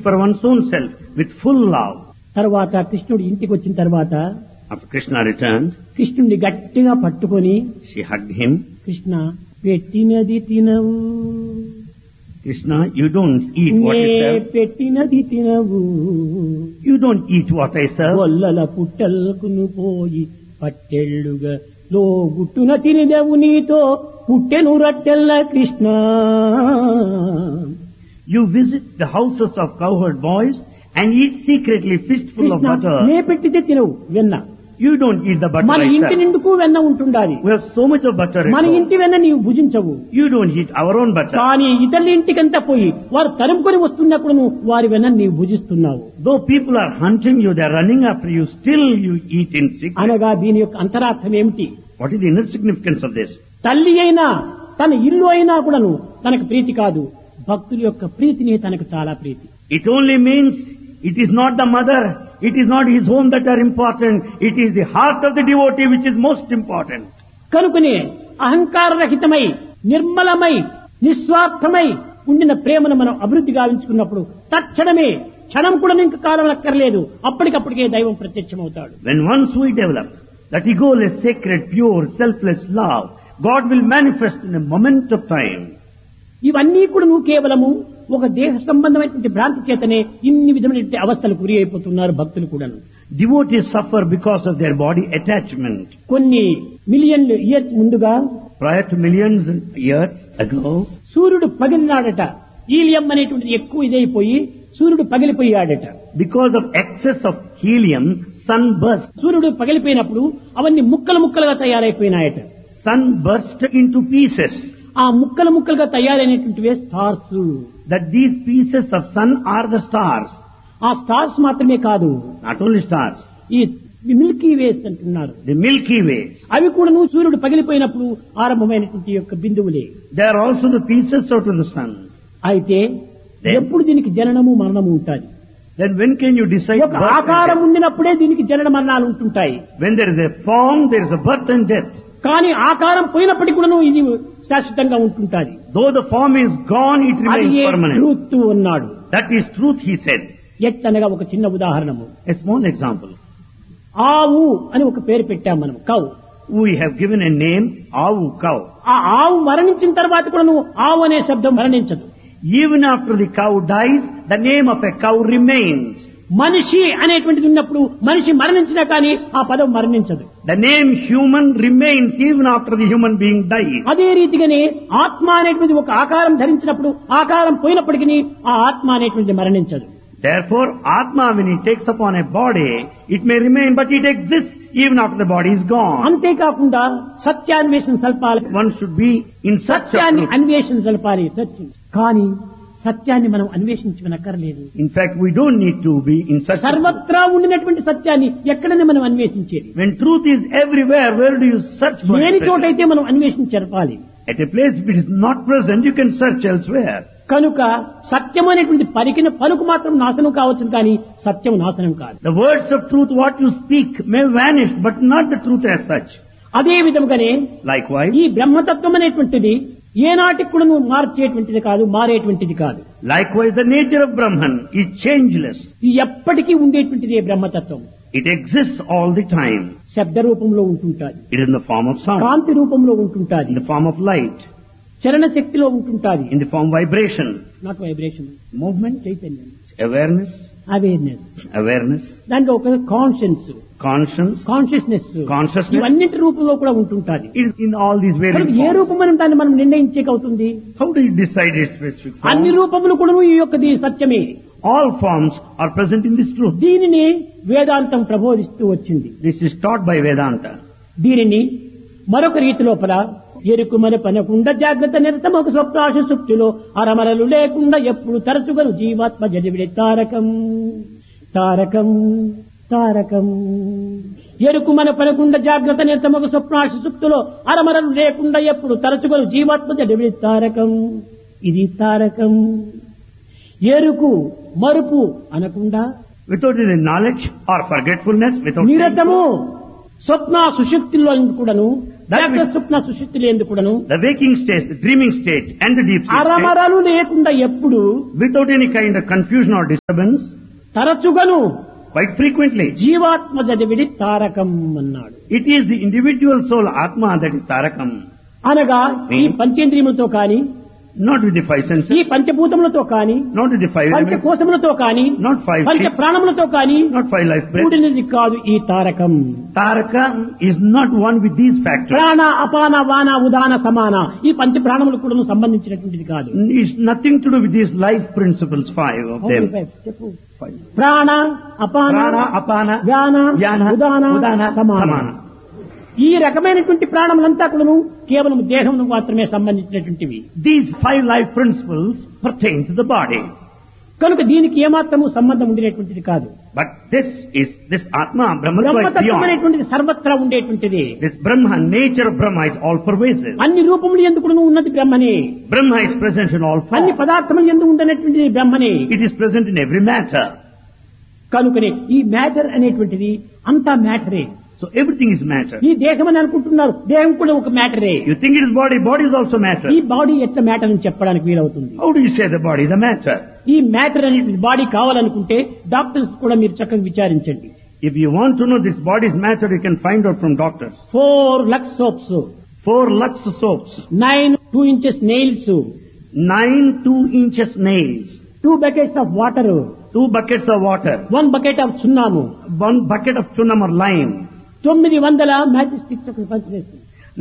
for one's own self with full love. తర్వాత కృష్ణుడు ఇంటికి వచ్చిన తర్వాత After Krishna returned, కృష్ణుడిని గట్టిగా పట్టుకొని, she hugged him. కృష్ణ పెట్టినది తినవు, Krishna, you don't eat what you నే serve. పెట్టినది తినవు, You don't eat what I serve. గొల్లల పుట్టల్కును పోయి పట్టెళ్ళుగా లో గుట్టున తినదేవు నీతో పుట్టెను రట్టెల్ల Krishna. You visit the houses of cowherd boys and eat secretly fistful of Krishna, butter. నే పెట్టితే తినవు వెన్న, You don't eat the butter మన I ఇంటి serve. నిండుకు వెన్న ఉంటుండాలి, We have so much of butter at మన home. ఇంటి వెన్న నీవు భుజించవు. You don't eat our own butter. కానీ ఇతరుల ఇంటికంతా పోయి వారు తరుముకొని వస్తున్నప్పుడు నువ్వు వారి వెన్న నీవు భుజిస్తున్నావు. Though people are hunting you, they are running after you, still you eat in secret. అనగా దీని యొక్క అంతరార్థం ఏమిటి? What is the inner significance of this? తల్లి అయినా తన ఇల్లు అయినా కూడాను తనకు ప్రీతి కాదు, భక్తుల యొక్క ప్రీతిని తనకు చాలా ప్రీతి. It only means it is not the mother, it is not his home that are important, it is the heart of the devotee which is most important. కనుకనే అహంకార రహితమై నిర్మలమై నిస్వార్థమై ఉండిన ప్రేమను మనం అభివృద్ధి గావించుకున్నప్పుడు తక్షణమే క్షణం కూడా ఇంక కాలం అక్కర్లేదు, అప్పటికప్పటికే దైవం ప్రత్యక్షమవుతాడు. When once we develop that egoless, sacred, pure, selfless love, God will manifest in a moment of time. ఇవన్నీ కూడా నువ్వు కేవలము ఒక దేహ సంబంధమైనటువంటి భ్రాంతి చేతనే ఇన్ని విధమైనటువంటి అవస్థలు గురి అయిపోతున్నారు భక్తులు కూడాను. Devotees suffer because of their body attachment. కొన్ని మిలియన్లు ఇయర్స్ ముందుగా Prior to millions of years ago, సూర్యుడు పగిలినాడట, హీలియం అనేటువంటిది ఎక్కువ ఇదైపోయి సూర్యుడు పగిలిపోయాడట. because of excess of helium, sun burst. సూర్యుడు పగిలిపోయినప్పుడు అవన్నీ ముక్కలు ముక్కలుగా తయారైపోయినాయట. Sun burst into pieces. ఆ ముక్కలు ముక్కలుగా తయారైనటువంటివే stars. That these pieces of sun are the stars. ఆ స్టార్స్ మాత్రమే కాదు, Not only stars, ఈ మిల్కీ వేస్ అంటున్నారు, the Milky Way. అవి కూడా సూర్యుడు పగిలిపోయినప్పుడు ఆరంభమైనటువంటి యొక్క బిందువులే. They are also the pieces out of the sun. అయితే ఎప్పుడు దీనికి జననము మరణము ఉంటాయి. Then when can you decide ఒక birth and ఆకారం death? ఉండినప్పుడే దీనికి జనన మరణాలు ఉంటుంటాయి. When there is a form, there is a birth and death. కానీ ఆకారం పోయినప్పటికీ కూడా ఇది శాశ్వతంగా ఉంటుంటాది. Though the form is gone, it అది remains permanent. ట్రూత్ అన్నాడు. That is truth, he said. ఎట్లనగా ఒక చిన్న ఉదాహరణము, A small example. ఆవు అని ఒక పేరు పెట్టాం మనం, cow. We have given a name, Avu, cow. ఆ ఆవు మరణించిన తర్వాత కూడా ఆవు అనే శబ్దం మరణించదు. Even after the cow dies, the name of a cow remains. మనిషి అనేటువంటిది ఉన్నప్పుడు మనిషి మరణించినా కానీ ఆ పదం మరణించదు. The name human remains even after the human being dies. అదే రీతిగానే ఆత్మ అనేటువంటిది ఒక ఆకారం ధరించినప్పుడు ఆకారం పోయినప్పటికీ ఆ ఆత్మ అనేటువంటిది మరణించదు. Therefore, Atma, when it takes upon a body, it may remain, but it exists even after the body is gone. అంతేకాకుండా సత్యాన్వేషణ సల్పాలి, One should be in search of సత్యాన్ని truth. అన్వేషణ సల్పాలి. సత్యం కానీ సత్యాన్ని మనం అన్వేషించనక్కర్లేదు. In fact, we don't need to be in search of truth. సర్వత్రా ఉండినటువంటి సత్యాన్ని ఎక్కడనే మనం అన్వేషించేది. When truth is everywhere, where do you search for లేని it? చోటైతే మనం అన్వేషించాలి. At a place if it is not present, you can search elsewhere. కనుక సత్యం అనేటువంటి పలికిన పలుకు మాత్రం నాశనం కావచ్చు, కానీ సత్యం నాశనం కాదు. The words of truth, what you speak, may vanish, but not the truth as such. అదే విధముగానే Likewise, ఈ బ్రహ్మతత్వం అనేటువంటిది ఏనాటికి కూడా నువ్వు మార్చేటువంటిది కాదు, మారేటువంటిది కాదు. likewise, the nature of Brahman is changeless. ఇది ఎప్పటికీ ఉండేటువంటిది బ్రహ్మతత్వం. It exists all the time. శబ్ద రూపంలో ఉంటుంటాది, It is in the form of sound, కాంతి రూపంలో ఉంటుంటాది, in the form of light, చలన శక్తిలో ఉంటుంటాది, in the form of vibration, not vibration, movement, చైతన్యం, awareness, awareness, దాంట్లో ఒక కాన్షియన్స్, conscience, కాన్షియస్నెస్, ఇవన్నింటి రూపంలో కూడా ఉంటుంటాది. it is in all these various A forms. రూపం అని దాన్ని మనం నిర్ణయించేకవుతుంది? How do you decide its specific అన్ని form? రూపములు కూడా ఈ యొక్కది సత్యమే. All forms are present in this truth. దీనిని వేదాంతం ప్రబోధిస్తూ వచ్చింది. This is taught by Vedanta. దీనిని మరొక రీతి లోపల ఎరుకు మనపనకుండా జాగ్రత్త నిరతం ఒక స్వప్నాశ సుప్తిలో అరమరలు లేకుండా ఎప్పుడు తరచుగను జీవాత్మ జడివిడే తారకం తారకం తారకం. ఎరుకు మనపనకుండా జాగ్రత్త నిరతం ఒక స్వప్నాశ సుప్తిలో అరమరలు లేకుండా ఎప్పుడు తరచుగను జీవాత్మ జడివిడే తారకం. ఇది తారకం. ఎరుకు మరుపు అనకుండా Without any knowledge or forgetfulness, without నిరతము స్వప్న సుశక్తిలో కూడాను జాగ్రత్త స్వప్న సుషుప్తులు ఎందుకును The waking state, the dreaming state and the deep sleep state, అరమరలు లేకుండా ఎప్పుడు without any kind of confusion or disturbance, తరచుగాను quite frequently, జీవాత్మ చదివిడి తారకం అన్నాడు. it is the individual soul Atma that is Tarakam. అనగా ఈ పంచేంద్రియములతో కాని, Not with the five senses, ఈ పంచభూతములతో కాని, not with the five elements, పంచకోశములతో కాని, not five పంచ ships, ప్రాణములతో కాని not five life breaths. కూడినది కాదు ఈ Tarakam. Taraka is not one with these factors. ప్రాణ అపాన వాన ఉదాన సమాన ఈ పంచ ప్రాణములకు కూడా సంబంధించినటువంటిది కాదు. It's nothing to do with these life principles, five of them. చెప్పు. ప్రాణ అపాన Prana, Apana, వ్యాన Vyana, Udana Udana, సమాన Samana. ఈ రకమైనటువంటి ప్రాణములంతా కూడా కేవలం దేహమును మాత్రమే సంబంధించినటువంటివి. These five life principles pertain to the body. కనుక దీనికి ఏమాత్రము సంబంధం ఉండేటువంటిది కాదు. But this Atma, Brahmatva is బ్రహ్మతత్వం beyond. అనేటువంటిది సర్వత్రా ఉండేటువంటిది. This Brahma, nature of Brahma is all pervasive. అన్ని రూపములు ఎందుకు ఉన్నది బ్రహ్మనే. Brahma is present in all అన్ని forms. పదార్థములు ఎందుకు ఉండనటువంటిది బ్రహ్మనే. It is present in every matter. కనుకనే ఈ మ్యాటర్ అనేటువంటిది అంతా మ్యాటరే. So everything is matter. ఈ దేహం అని అనుకుంటున్నారు, దేహం కూడా ఒక మ్యాటరే. You think it is body, body is also matter. ఈ బాడీ ఎట్లా మ్యాటర్ అని చెప్పడానికి వీలవుతుంది. How do you say the body is a matter? ఈ మ్యాటర్ అనేది బాడీ కావాలనుకుంటే డాక్టర్స్ కూడా మీరు చక్కగా విచారించండి. If you want to know this body's matter, you can find out from doctors. 4 Lux soaps, 4 Lux soaps, 9 2 inches nails, 9 2-inch nails, 2 buckets of water, 2 buckets of water, 1 bucket of సున్నాము, 1 bucket of chunam or lime, 900 magic sticks ఒక పంచవేసి,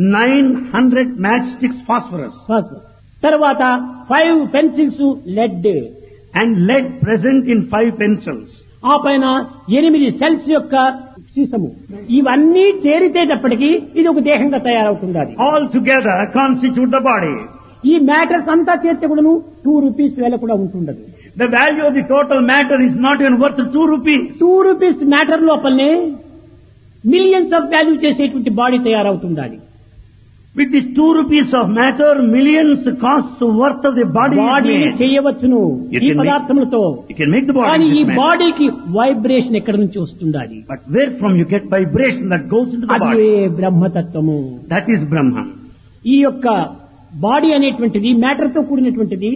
900 matchsticks phosphorus, తర్వాత 5 pencils lead, and lead present in 5 pencils. ఆ పైన 8 cells యొక్క సీసము. ఇవన్నీ చేరితేటప్పటికీ ఇది ఒక దేహంగా తయారవుతుంది. All together constitute the body. ఈ మ్యాటర్స్ అంతా చేర్చే కూడాను 2 రూపీస్ వేల కూడా ఉంటుండదు. The value of the total matter is not even worth 2 rupees. 2 rupees matter లోపలనే మిలియన్స్ ఆఫ్ వాల్యూ చేసేటువంటి బాడీ తయారవుతుంది. With this 2 rupees of matter, millions costs worth of the body is బాడీని made. చేయవచ్చును You ఈ can make- పదార్థములతో. You can make the కానీ body ఈ with matter. బాడీకి vibration ఎక్కడి నుంచి వస్తుంది? But where from you get vibration that goes into the అదే body? బ్రహ్మతత్వము. That is Brahma. ఈ యొక్క బాడీ అనేటువంటిది మ్యాటర్ తో కూడినటువంటిది.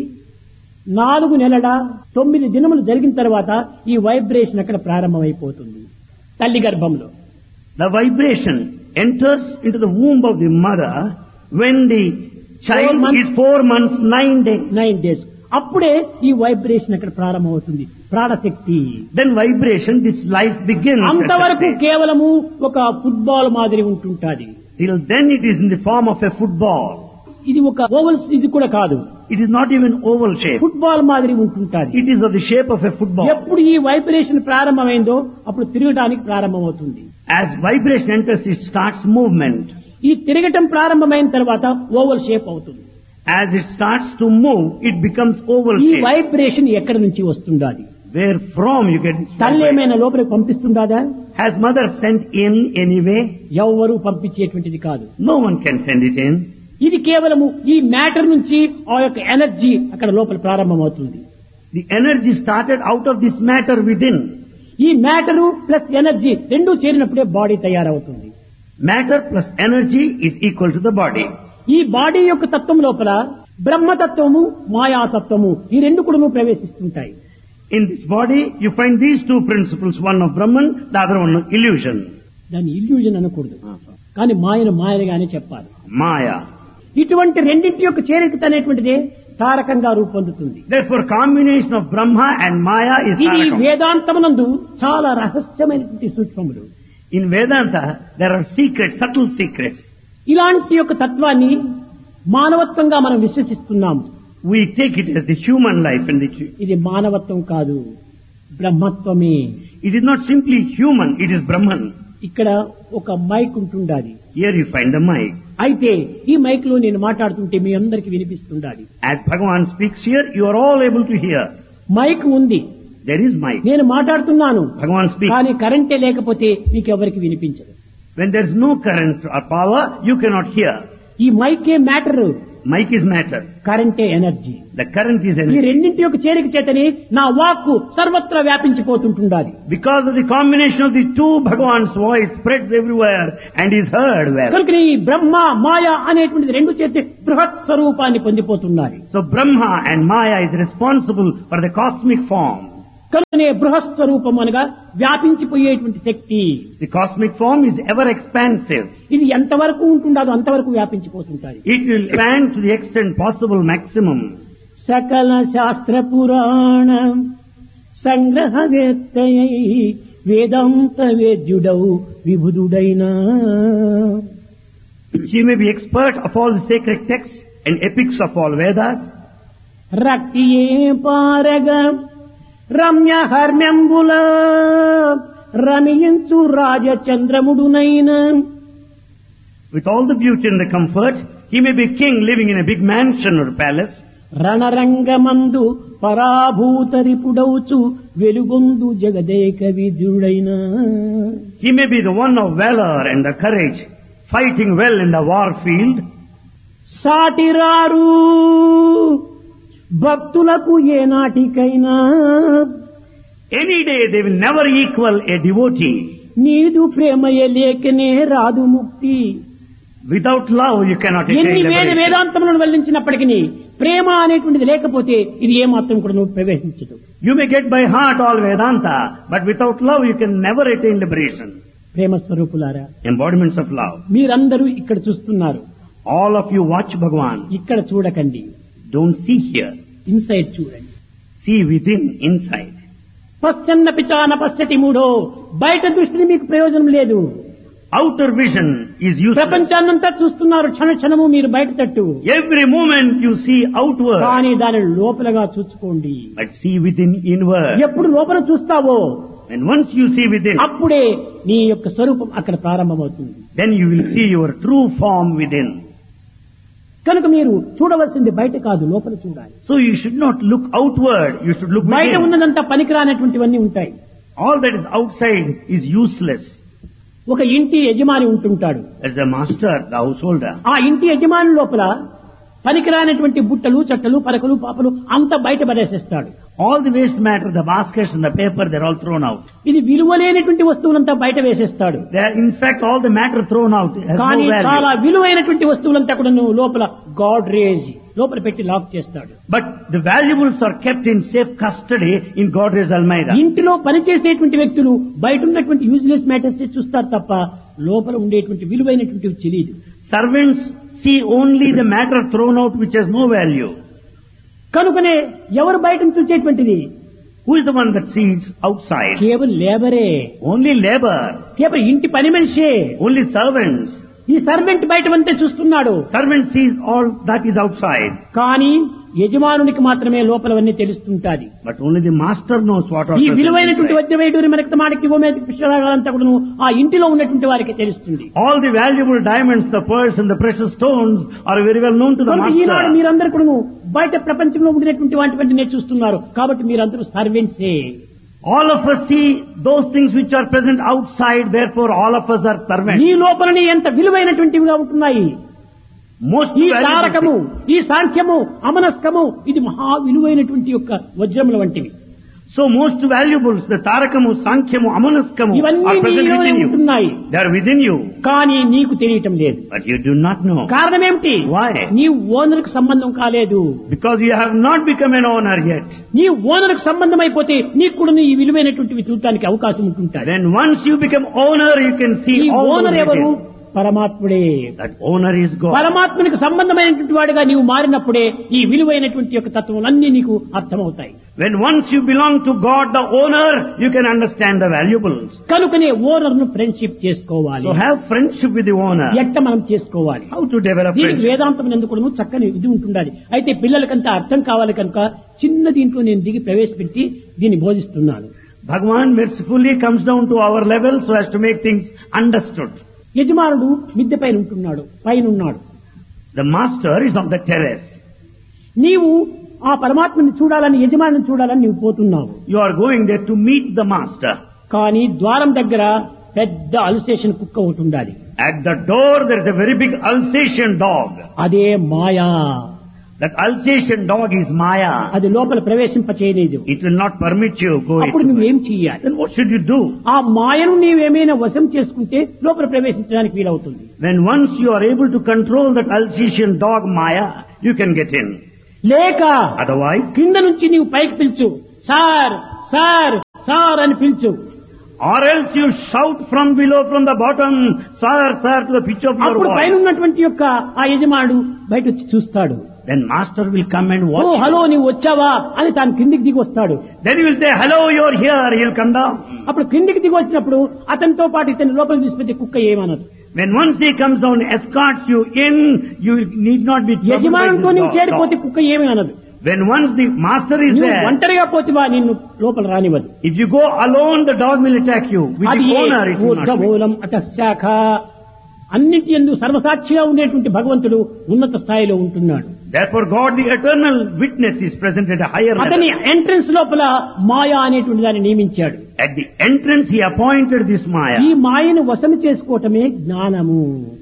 4 నెలల 9 దినములు జరిగిన తర్వాత ఈ వైబ్రేషన్ అక్కడ ప్రారంభమైపోతుంది తల్లి గర్భంలో. The vibration enters into the womb of the mother when the child 4 months. is 4 months, 9 days. 9 days. అప్పుడే ఈ వైబ్రేషన్ అక్కడ ప్రారంభమవుతుంది. ప్రాణశక్తి. Then vibration, this life begins. at that అంతవరకు stage. కేవలము ఒక ఫుట్బాల్ మాదిరి ఉంటుంటాది. Till then it is in the form of a football. ఇది ఒక ఓవల్స్ ఇది కూడా కాదు. It is not even oval shape. Football మాదిరి ఉంటుంటాది. It is of the shape of a football. ఎప్పుడు ఈ వైబ్రేషన్ ప్రారంభమైందో అప్పుడు తిరగడానికి ప్రారంభమవుతుంది. As vibration enters, it starts movement. ఈ తిరగటం ప్రారంభమైన తర్వాత ఓవల్ షేప్ అవుతుంది. As it starts to move, it becomes oval ఈ shape. వైబ్రేషన్ ఎక్కడి నుంచి వస్తుండాది? Where from you get this తల్లి vibration? ఏమైనా లోపలికి పంపిస్తుందా? Has mother sent in anyway? ఎవరు పంపించేటువంటిది కాదు. No one can send it in. ఇది కేవలము ఈ మ్యాటర్ నుంచి ఆ యొక్క ఎనర్జీ అక్కడ లోపల ప్రారంభమవుతుంది. The energy started out of this matter within. ఈ మ్యాటరు ప్లస్ ఎనర్జీ రెండూ చేరినప్పుడే బాడీ తయారవుతుంది. Matter plus energy is equal to the body. ఈ బాడీ యొక్క తత్వం లోపల బ్రహ్మతత్వము మాయాతత్వము ఈ రెండు కూడా ప్రవేశిస్తుంటాయి. In this body, you find these 2 principles, one of Brahman, the other one of illusion. దాన్ని ఇల్యూజన్ అనకూడదు, కానీ మాయను మాయలుగానే చెప్పాలి. Maya. ఇటువంటి రెండింటి యొక్క చేరిక అనేటువంటిదే తారకంగా రూపొందుతుంది. Therefore, combination of Brahma and Maya is ఇది Tarakam. వేదాంతమునందు చాలా రహస్యమైనటువంటి సూక్ష్మములు. In Vedanta, there are secrets, subtle secrets. ఇలాంటి యొక్క తత్వాన్ని మానవత్వంగా మనం విశ్వసిస్తున్నాము. We take it as the human life and ఇది మానవత్వం కాదు, బ్రహ్మత్వమే. it is not simply human, it is Brahman. ఇక్కడ ఒక మైక్ ఉంటుండాలి. Here you find the mic. అయితే ఈ మైక్ లో నేను మాట్లాడుతుంటే మీ అందరికి వినిపిస్తుండాలి. As Bhagavan speaks here, you are all able to hear. Mic ఉంది, There is mic. నేను మాట్లాడుతున్నాను, Bhagavan speaks. కానీ కరెంటే లేకపోతే మీకు ఎవరికి వినిపించదు. When there is no current or power, you cannot hear. ఈ మైకే matter. Mic is matter. కరెంటే energy. The current is ఈ energy. రెండింటి యొక్క చేరిక చేతని నా వాక్కు సర్వత్రా వ్యాపించిపోతుంటుండాలి. Because of the combination of the two, Bhagavan's voice spreads everywhere and is heard well. కనుక ఈ బ్రహ్మ మాయ అనేటువంటిది రెండు చేతి బృహత్ స్వరూపాన్ని పొందిపోతున్నారు. So Brahma and Maya is responsible for the cosmic form. కనుకనే బృహత్ స్వరూపం అనగా వ్యాపించిపోయేటువంటి శక్తి. The cosmic form is ever expansive. ఇది ఎంతవరకు ఉంటుండదో అంతవరకు వ్యాపించిపోతుంటాయి. It will expand to the extent possible maximum. సకల శాస్త్ర పురాణ సంగ్రహవేత్తయై వేదాంత వేద్యుడౌ విభుదుడైనా. She may be expert of all the sacred texts and epics of all Vedas. రక్తియే పారగ Ramya హర్మ్యంబుల రమియించు రాజచంద్రముడునైన. With all the beauty and the comfort, he may be king living in a big mansion or palace. రణరంగమందు పరాభూతరిపుడౌచు వెలుగొందు Jagadeka విధుడైన. He may be the one of valor and the courage, fighting well in the war field. సాటిరారు భక్తులకు ఏనాటికైనా. Any day they will never equal a devotee. నీదు ప్రేమయే లేకనే రాదు ముక్తి. Without love you cannot attain ఎన్ని liberation. వేదాంతములను వెల్లించినప్పటికీ ప్రేమ అనేటువంటిది లేకపోతే ఇది ఏమాత్రం కూడా నువ్వు ప్రవేశించదు. You may get by heart all Vedanta, but without love you can never attain liberation. ప్రేమ స్వరూపులారా, Embodiments of love. మీరందరూ ఇక్కడ చూస్తున్నారు. All of you watch Bhagavan. ఇక్కడ చూడకండి, Don't see here. ఇన్సైడ్ చూడండి. See within, inside. పశ్చన్న పిచాన పశ్చతి మూడో. బయట దృష్టిని మీకు ప్రయోజనం లేదు. Outer vision is useless. ప్రపంచాన్నంతా చూస్తున్నారు క్షణ క్షణము మీరు బయట తట్టు. Every moment you see outward, కానీ దాని లోపలగా చూసుకోండి. but see within, inward. ఎప్పుడు లోపల చూస్తావో And once you see within, అప్పుడే నీ యొక్క స్వరూపం అక్కడ ప్రారంభమవుతుంది. then you will see your true form within. కనుక మీరు చూడవలసింది బయట కాదు, లోపల చూడాలి. So you should not look outward, you should look బయట within. ఉన్నదంతా పనికిరానటువంటివన్నీ ఉంటాయి. All that is outside is useless. ఒక ఇంటి యజమాని ఉంటుంటాడు. As the master, the householder. ఆ ఇంటి యజమాని లోపల పనికిరానటువంటి బుట్టలు చట్టలు పరకలు పాపలు అంతా బయట పడేసేస్తాడు. All the waste matter, the baskets and the paper, they're all thrown out. ఇది విలువలేనటువంటి వస్తువులంతా బయట వేసేస్తాడు. They are, in fact, all the matter thrown out. It has కానీ no చాలా value. విలువైనటువంటి వస్తువులంతా కూడా నువ్వు లోపల గాడ్రేజ్ లోపల పెట్టి లాక్ చేస్తాడు. But the valuables are kept in safe custody in Godrej Almeida. ఇంటిలో పనిచేసేటువంటి వ్యక్తులు బయట ఉన్నటువంటి యూజ్లెస్ మ్యాటర్స్ చూస్తారు తప్ప లోపల ఉండేటువంటి విలువైనటువంటివి తెలియదు. Servants see only the matter thrown out which has no value. కనుకనే ఎవరు బయట చూసేటువంటిది? Who is the one that sees outside? కేవలం లేబరే, Only labor, కేవలం ఇంటి పని మనిషే. only servants. ఈ సర్వెంట్ బయట అంతే చూస్తున్నాడు. Servant sees all that is outside. కానీ యజమానునికి మాత్రమే లోపలవన్నీ తెలుస్తుంటాది. But only the master knows what are ఈ present విలువైనటువంటి inside. వజ్రవేటూరి మనకి మాడికి పుష్పరాగాలంతా కూడా ఆ ఇంటిలో ఉన్నటువంటి వారికి తెలుస్తుంది. All the valuable diamonds, the pearls and the precious stones are very well known to the కనుక ఈనాడు master. మీరందరూ కూడా బయట ప్రపంచంలో ఉండేటువంటి వాటివన్నీ చూస్తున్నారు. కాబట్టి మీరందరూ సర్వెంట్సే. All of us see those things which are present outside, therefore all of us are servants. నీ లోపలని ఎంత విలువైనటువంటివిగా ఉంటున్నాయి. Most ఈ valuable తారకము, things. ఈ సాంఖ్యము, అమనస్కము ఇది మహా విలువైనటువంటి యొక్క వజ్రముల వంటివి. So most valuables, the Tarakamu, Sankhyamu, Amanaskamu ఇవన్నీ are present నీలోనే within you. ఉంటున్నాయి. They are within you. కానీ నీకు తెలియటం లేదు. But you do not know. కారణం ఏమిటి? Why? నీ ఓనర్కు సంబంధం కాలేదు. Because you have not become an owner yet. నీ ఓనర్కు సంబంధం అయిపోతే నీకు కూడా ఈ విలువైనటువంటివి చూడటానికి అవకాశం ఉంటుంటాయి. Then once you become owner, you can see ఈ all ఓనర్ those ఎవరు? details. పరమాత్ముడే. That owner is God. పరమాత్మునికి సంబంధమైనటువంటి వాడిగా నీవు మారినప్పుడే ఈ విలువైనటువంటి యొక్క తత్వములన్నీ నీకు అర్థమవుతాయి. When once you belong to God, the owner, you can understand the valuables. కనుకనే ఓనర్ ను ఫ్రెండ్షిప్ చేసుకోవాలి. So have friendship with the owner. ఎట్ట మనం చేసుకోవాలి? How to develop దీనికి friendship? వేదాంతం ఎందుకు కూడా చక్కని ఇది ఉంటుండాలి. అయితే పిల్లలకంతా అర్థం కావాలి కనుక చిన్న దీంట్లో నేను దిగి ప్రవేశపెట్టి దీన్ని బోధిస్తున్నాను. Bhagavan mercifully comes down to our level so as to make things understood. యజమానుడు మిద్దె పైన ఉంటున్నాడు, పైన ఉన్నాడు. The master is on the terrace. నీవు ఆ పరమాత్మని చూడాలని, యజమానిని చూడాలని నీవు పోతున్నావు. You are going there to meet the master. కానీ ద్వారం దగ్గర పెద్ద అల్సేషన్ కుక్క ఒకటి ఉండాలి. At the door there is a very big Alsatian dog. అదే మాయా. That Alsatian dog is Maya. అది లోపల ప్రవేశింప చేయలేదు. It will not permit you go అప్పుడు into it. నువ్వేం చెయ్యాలి? Then what should you do? ఆ మాయను నీవేమైనా వశం చేసుకుంటే లోపల ప్రవేశించడానికి వీలవుతుంది. When once you are able to control that Alsatian dog Maya, you can get in. లేక Otherwise, కింద నుంచి నీవు పైకి పిలుచు, సార్ సార్ సార్ అని పిలుచు. or else you shout from below, from the bottom, sir, sir, to the pitch of your అప్పుడు పైన voice. ఉన్నటువంటి యొక్క ఆ యజమానుడు బయట వచ్చి చూస్తాడు. Then master will come and oh watch you. Hello నీవు వచ్చావా అని తాను కిందికి దిగి వస్తాడు. Then he will say, hello, you're here. He'll come down. అప్పుడు కిందికి దిగి వచ్చినప్పుడు అతనితో పాటు ఇతని లోపల తీసుకొచ్చే కుక్క ఏమనదు. When once he comes down, escorts you in, you need not be troubled by యజమానుతో this నువ్వు చేరిపోతే dog. కుక్క ఏమీ అనదు. When once the master is నువ్వు there, ఒంటరిగా పోతివా నిన్ను లోపల రానివ్వదు. if you go alone, the dog will attack you. With అది the owner, it will not. ఊర్ధ్వమూలం అతశాఖ. అన్నిటి యందు సర్వసాక్షిగా ఉండేటువంటి భగవంతుడు ఉన్నత స్థాయిలో ఉంటున్నాడు. Therefore, God, the eternal witness, is present at a higher అతని level. ఎంట్రన్స్ లోపల మాయా అనేటువంటి దాన్ని నియమించాడు. At the entrance, he appointed this Maya. ఈ మాయను వశం చేసుకోవటమే జ్ఞానము.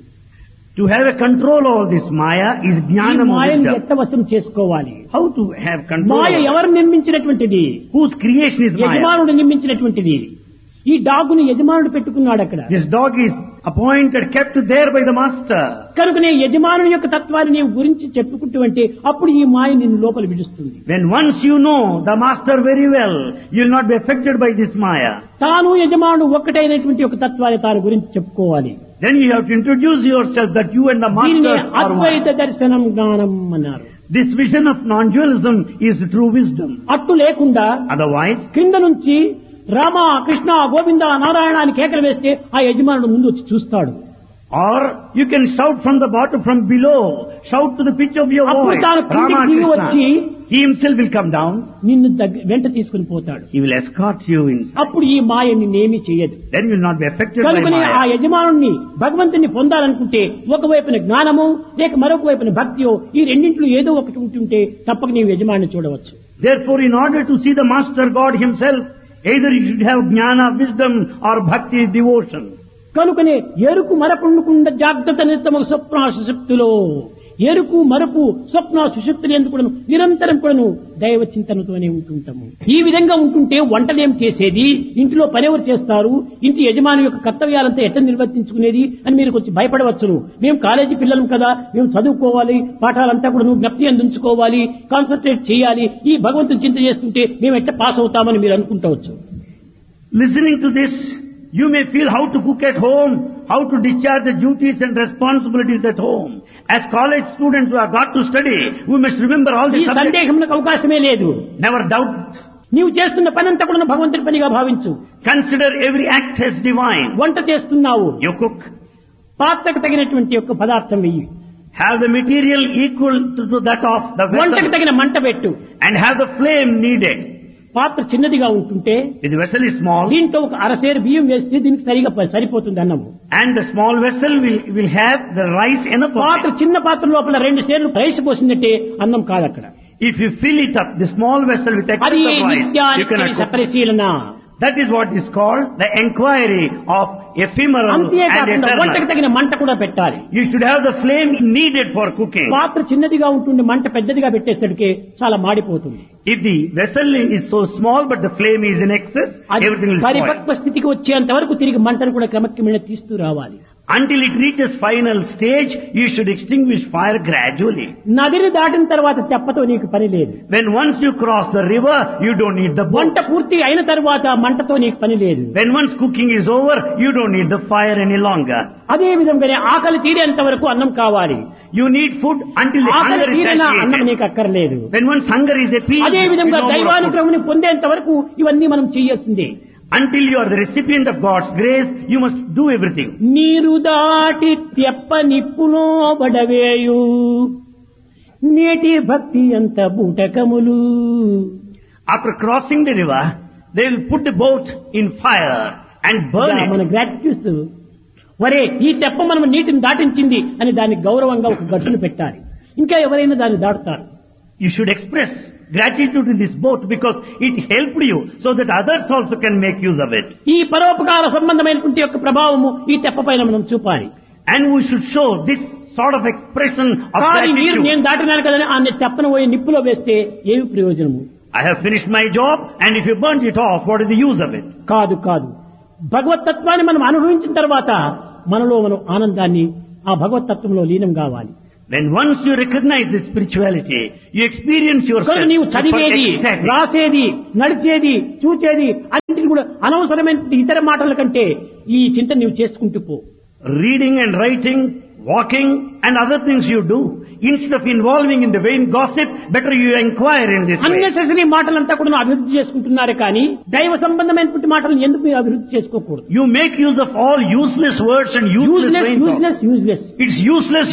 To have a control over this Maya is ఈ jnanam of మాయను wisdom. ఎట్ట వశం చేసుకోవాలి? How to have control Maya over it? ఎవరు నిర్మించినటువంటిది? Whose creation is Maya? యజమానుడు నిర్మించినటువంటిది. ఈ డాగుని యజమానుడు పెట్టుకున్నాడు అక్కడ. This dog is appointed, kept there by the master. కనుకనే యజమానుని యొక్క తత్వాన్ని నీవు గురించి చెప్పుకుంటూ అంటే అప్పుడు ఈ మాయ నిన్ను లోపల విడుస్తుంది. When once you know the master very well, you will not be affected by this Maya. తాను యజమానుడు ఒక్కటైనటువంటి ఒక తత్వాన్ని తాను గురించి చెప్పుకోవాలి. Then you have to introduce yourself that you and the దీనినే master are అద్వైత one. దర్శనం జ్ఞానం అన్నారు. This vision of non-dualism is true wisdom. అట్టు లేకుండా Otherwise, కింద నుంచి రామ కృష్ణ గోవింద నారాయణ అని కేకలు వేస్తే ఆ యజమానుడు ముందు వచ్చి చూస్తాడు. or you can shout from the bottom, from below, shout to the pitch of your అప్పుడు voice, తాను Rama కిందికి దిగి వచ్చి Krishna. He himself will come down. నిన్ను వెంట తీసుకుని పోతాడు. He will escort you inside. అప్పుడు ఈ మాయ నిన్నేమీ చేయదు. Then you will not be affected by కనుకనే ఆ Maya. యజమానుణ్ణి భగవంతుని పొందాలనుకుంటే ఒకవైపున జ్ఞానము లేక మరొక వైపున భక్తియో ఈ రెండింటిలో ఏదో ఒకటి ఉంటుంటే తప్పక నీవు యజమాని చూడవచ్చు. Therefore, in order to see the master God himself, either you should have jnana, wisdom, or bhakti, devotion. కనుకనే ఎరుకు మరపుండకుండా జాగ్రత్త నిత్తమ స్వప్న సుషుప్తిలో ఎరుకు మరపు స్వప్న సుషుప్తులు ఎందుకు నిరంతరం కూడాను దైవ చింతనతోనే ఉంటుంటాము. ఈ విధంగా ఉంటుంటే వంటలేం చేసేది, ఇంటిలో పనెవరు చేస్తారు, ఇంటి యజమాని యొక్క కర్తవ్యాలంతా ఎట్లా నిర్వర్తించుకునేది అని మీరు కొంచెం భయపడవచ్చును. మేము కాలేజీ పిల్లలం కదా, మేము చదువుకోవాలి, పాఠాలంతా కూడా నువ్వు జ్ఞప్తి అందించుకోవాలి, కాన్సన్ట్రేట్ చేయాలి, ఈ భగవంతుని చింత చేస్తుంటే మేము ఎట్లా పాస్ అవుతామని మీరు అనుకుంటవచ్చు. Listening to this, you may feel how to cook at home, how to discharge the duties and responsibilities at home. As college students who have got to study, we must remember all ఈ these subjects. సందేహమునకు అవకాశమే లేదు. Never doubt. నీవు చేస్తున్న పనంతా కూడా భగవంతుడి పనిగా భావించు. Consider every act as divine. వంట చేస్తున్నావు, You cook. పాత్రకు తగినటువంటి యొక్క పదార్థం వెయ్యి, Have the material equal to that of the వంటకు vessel. తగిన మంట పెట్టు. And have the flame needed. పాత్ర చిన్నదిగా ఉంటుంటే If the vessel is small, దీంట్లో ఒక అరసేరు బియ్యం వేస్తే దీనికి సరిగా సరిపోతుంది అన్నము. and the small vessel will have the rice enough of పాత్ర it. చిన్న పాత్ర లోపల 2 సేర్లు రైస్ పోసిందంటే అన్నం కాదు అక్కడ. If you fill it up, the small vessel with excess అది of rice, you నిత్యానికి cannot cook. సపరిశీలన. That is what is called the inquiry of ephemeral and అంతేకాకుండా వంటకు eternal. తగిన మంట కూడా పెట్టాలి. You should have the flame needed for cooking. పాత్ర చిన్నదిగా ఉంటుంది, మంట పెద్దదిగా పెట్టేసరికి చాలా మాడిపోతుంది. If the vessel is so small but the flame is in excess, అది everything will spoil. పరిపక్వ స్థితికి వచ్చేంత వరకు తిరిగి మంటను కూడా క్రమక్రమేణా తీస్తూ రావాలి. Until it reaches final stage, you should extinguish fire gradually. నదిని దాటిన తర్వాత తెప్పతో నీకు పని లేదు. When once you cross the river, you don't need the boat. వంట పూర్తి అయిన తర్వాత మంటతో నీకు పని లేదు. When once cooking is over, you don't need the fire any longer. అదే విధంగానే ఆకలి తీరేంత వరకు అన్నం కావాలి. You need food until the ఆకలి hunger is తీరిన అన్నం satiated. నీకు అక్కర్లేదు. When once hunger is appeased, అదే you విధంగా no more food. దైవానుగ్రహముని పొందేంత వరకు ఇవన్నీ మనం చేయాల్సిందే. Until you are the recipient of God's grace, you must do everything. నీరు దాటి తెప్ప నిప్పులో బడవేయు నేటి భక్తి అంత బూటకములు. After crossing the river, they will put the boat in fire and burn మన it. గ్రాట్యూస్ వరే ఈ తెప్ప మనం నీటిని దాటించింది అని దానికి గౌరవంగా ఒక గట్టును పెట్టాలి. ఇంకా ఎవరైనా దాన్ని దాటుతారు. You should express gratitude in this both because it helped you so that others also can make use of it. ఈ పరోపకార సంబంధమైనటువంటి యొక్క ప్రభావము ఈ తెప్ప పైన మనం చూపాలి. And we should show this sort of expression of కానీ మీరు gratitude. నేను దాటినాను కదని ఆ తెప్పను పోయి నిప్పులో వేస్తే ఏమి ప్రయోజనము? I have finished my job and if you burnt it off, what is the use of it? కాదు కాదు. భగవతత్వాన్ని మనం అనుభవించిన తర్వాత మనలో మనం ఆనందాన్ని ఆ భగవతత్వంలో లీనం కావాలి. When once you recognize this spirituality, you experience yourself కనుక నీవు చదివేది, ecstatic. రాసేది, నడిచేది, చూచేది అన్నింటినీ కూడా అనవసరమైన ఇతర మాటల కంటే ఈ చింతన నీవు చేసుకుంటూ పో. Reading and writing, walking and other things you do. Instead of involving in the vain gossip, better you inquire in this way. Unnecessary మాటలంతా కూడా అభివృద్ధి చేసుకుంటున్నారు కానీ దైవ సంబంధమైనటువంటి మాటలను ఎందుకు మీరు అభివృద్ధి చేసుకోకూడదు? You make use of all useless words and useless vain talk. Useless It's useless,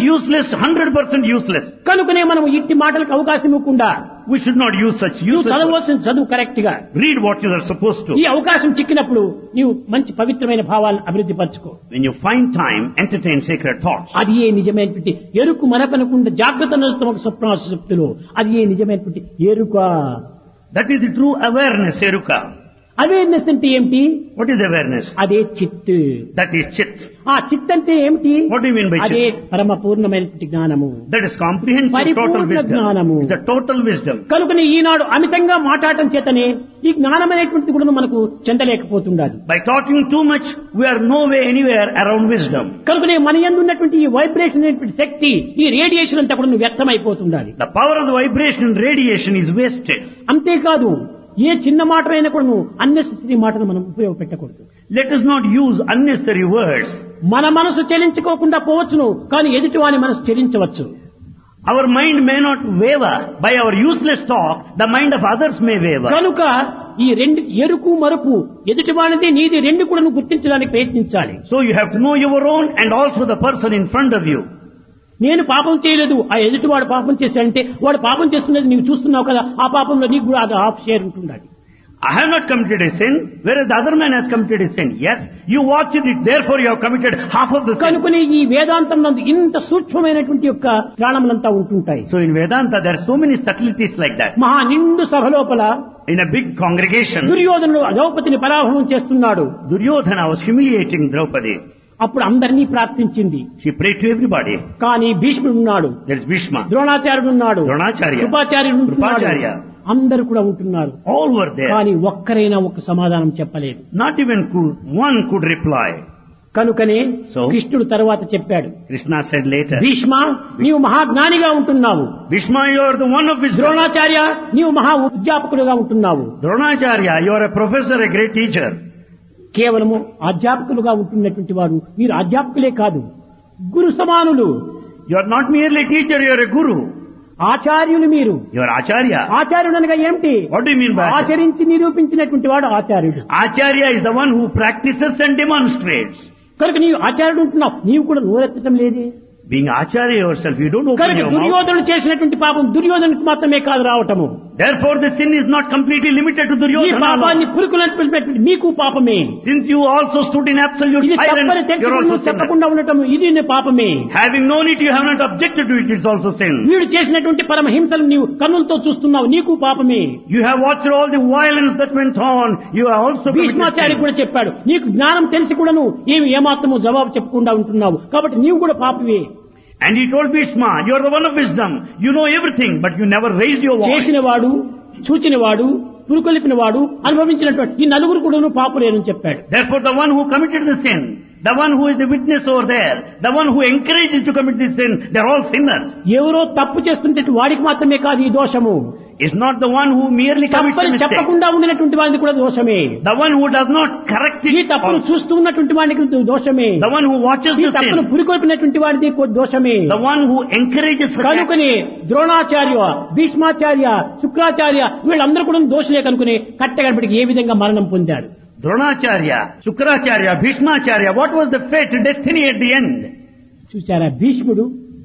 100% useless. కనుకనే మనం ఇట్టి మాటలకు అవకాశం ఇవ్వకుండా We should not use such నువ్వు useless words. చదవలసిన చదువు కరెక్ట్ గా Read what you are supposed to. ఈ అవకాశం చిక్కినప్పుడు నీవు మంచి పవిత్రమైన భావాలను అభివృద్ధి పరచుకో. When you find time, entertain sacred thoughts. అది ఏ నిజమైనటువంటి ఎరుకు మనకనుకుంటే జాగ్రత్త నలుస్తమకు స్వప్నాశక్తులు అది ఏ నిజమైనటువంటి ఎరుక. That is the true awareness, Eruka. Awareness అంటే ఏమిటి? What is awareness? అదే చిత్. That is chit. ఆ చిత్ అంటే ఏమిటి? What do you mean by అదే chit? పరమ పూర్ణమైనటువంటి జ్ఞానము. That is comprehensive total పరిపూర్ణ wisdom. జ్ఞానము. It's a total wisdom. కనుకనే ఈనాడు అమితంగా మాట్లాడటం చేతనే ఈ జ్ఞానం అనేటువంటిది కూడా మనకు చెందలేకపోతుండాలి. By talking too much, we are no way anywhere around wisdom. కనుకనే మన యందు ఉన్నటువంటి ఈ వైబ్రేషన్ అనేటువంటి శక్తి, ఈ రేడియేషన్ అంతా కూడా వ్యర్థమైపోతుండాలి. The power of the vibration and radiation is wasted. అంతేకాదు ఏ చిన్న మాటలైనా కూడా అన్నెసెసరీ మాటలు మనం ఉపయోగపెట్టకూడదు. Let us not use unnecessary words. మన మనసు చెలించుకోకుండా పోవచ్చును, కానీ ఎదుటి వాని మనసు చెలించవచ్చు. Our mind may not waver. By our useless talk, the mind of others may waver. కనుక ఈ రెండు ఎరుకు మరుపు ఎదుటి వానిది నీది రెండు కూడా నువ్వు గుర్తించడానికి ప్రయత్నించాలి. So you have to know your own and also the person in front of you. నేను పాపం చేయలేదు, ఆ ఎదుటివాడు పాపం చేశాడంటే వాడు పాపం చేస్తున్నది నీవు చూస్తున్నావు కదా, ఆ పాపంలో నీకు కూడా అది హాఫ్ షేర్ ఉంటుండాలి. I have not committed a sin, whereas the other man has committed a sin. Yes, you watched it, therefore you have committed half of the sin. కనుకనే ఈ వేదాంతం నందు ఇంత సూక్ష్మమైనటువంటి యొక్క ప్రాణములంతా ఉంటుంటాయి. So in Vedanta there are so many subtleties like that. మహా నిండు సభ లోపల In a big congregation, దుర్యోధనుడు ద్రౌపదిని పరాభవం చేస్తున్నాడు. Duryodhana was humiliating Draupadi. అప్పుడు అందరినీ ప్రార్థించింది. She prayed to everybody. కానీ భీష్ముడు ఉన్నాడు, There is Bhishma, ద్రోణాచార్యుడు ఉన్నాడు, Dronacharya, కృపాచార్యుడు ఉంటున్నాడు, Krupacharya. అందరూ కూడా ఉంటున్నారు. All were there. కానీ ఒక్కరైనా ఒక సమాధానం చెప్పలేదు. Not even one could reply. కనుకనే So? కృష్ణుడు తర్వాత చెప్పాడు, Krishna said later, భీష్మ నీవు మహాజ్ఞానిగా ఉంటున్నావు, Bhishma, you are the one of wisdom. Dronacharya నీవు మహా అధ్యాపకుడుగా ఉంటున్నావు. Dronacharya, you are a professor, a great teacher. కేవలము అధ్యాపకులుగా ఉంటున్నటువంటి వారు మీరు అధ్యాపకులే కాదు, గురు సమానులు. You are not merely a teacher, you are a guru. ఆచార్యులు మీరు. You are Acharya. ఆచార్యుడు అనగా ఏమిటి? What do you mean by Acharya? ఆచరించి నిరూపించినటువంటి వాడు ఆచార్యుడు. Acharya is the one who practices and demonstrates. కనుక నీవు ఆచార్యుడు ఉంటున్నావు, నీవు కూడా నోరెత్తడం లేదే. Being Acharya yourself, you don't open కనుక your mouth. దుర్యోధనుడు చేసినటువంటి పాపం దుర్యోధనుడికి మాత్రమే కాదు రావటము. Therefore the sin is not completely limited to ఈ Duryodhana. పాపాన్ని పురుకులటువంటి మీకు పాపమే. Since you also stood in absolute ఇది silence, తప్పని you are తెలుసుకుని also sinner. చెప్పకుండా ఉండటం ఇది నీ పాపమే. Having known it, you have not objected to it, it's also sin. వీడు చేసినటువంటి పరమహింసలు నీవు కన్నులతో చూస్తున్నావు, నీకు పాపమే. You have watched all the violence that went on, you have also committed Bhishmacharya sin. కూడా చెప్పాడు, నీకు జ్ఞానం తెలిసి కూడా నువ్వు ఏమాత్రము జవాబు చెప్పకుండా ఉంటున్నావు, కాబట్టి నీవు కూడా పాపమే. And he told Bhishma, you are the one of wisdom, you know everything, but you never raised your voice. చేసినవాడు, చూచినవాడు, పురుకొలిపినవాడు, అనుభవించినటువంటి ఈ నలుగురు కూడా పాపులేనని చెప్పాడు. Therefore the one who committed the sin, the one who is the witness over there, the one who encourages to commit this sin, they are all sinners. ఎవరో తప్పు చేస్తుంటే వాడికి మాత్రమే కాదు ఈ దోషము. Is not the one who merely commits a తప్పని mistake. చెప్పకుండా ఉండినటువంటి వాడికి కూడా దోషమే. The one who does not correct ఈ it, తప్పును చూస్తూ ఉన్నటువంటి వాడికి దోషమే. the one who watches ఈ the తప్పును sin, పురికొల్పినటువంటి వాడికి దోషమే. the one who encourages the కనుకనే ద్రోణాచార్య, భీష్మాచార్య, శుక్రాచార్య వీళ్ళందరూ కూడా దోషులే కనుకుని కట్టగడపడికి ఏ విధంగా మరణం పొందాడు. Dronacharya, Shukracharya, Bhishmacharya, what was the fate, destiny at the end? చూచారా, భీష్ముడు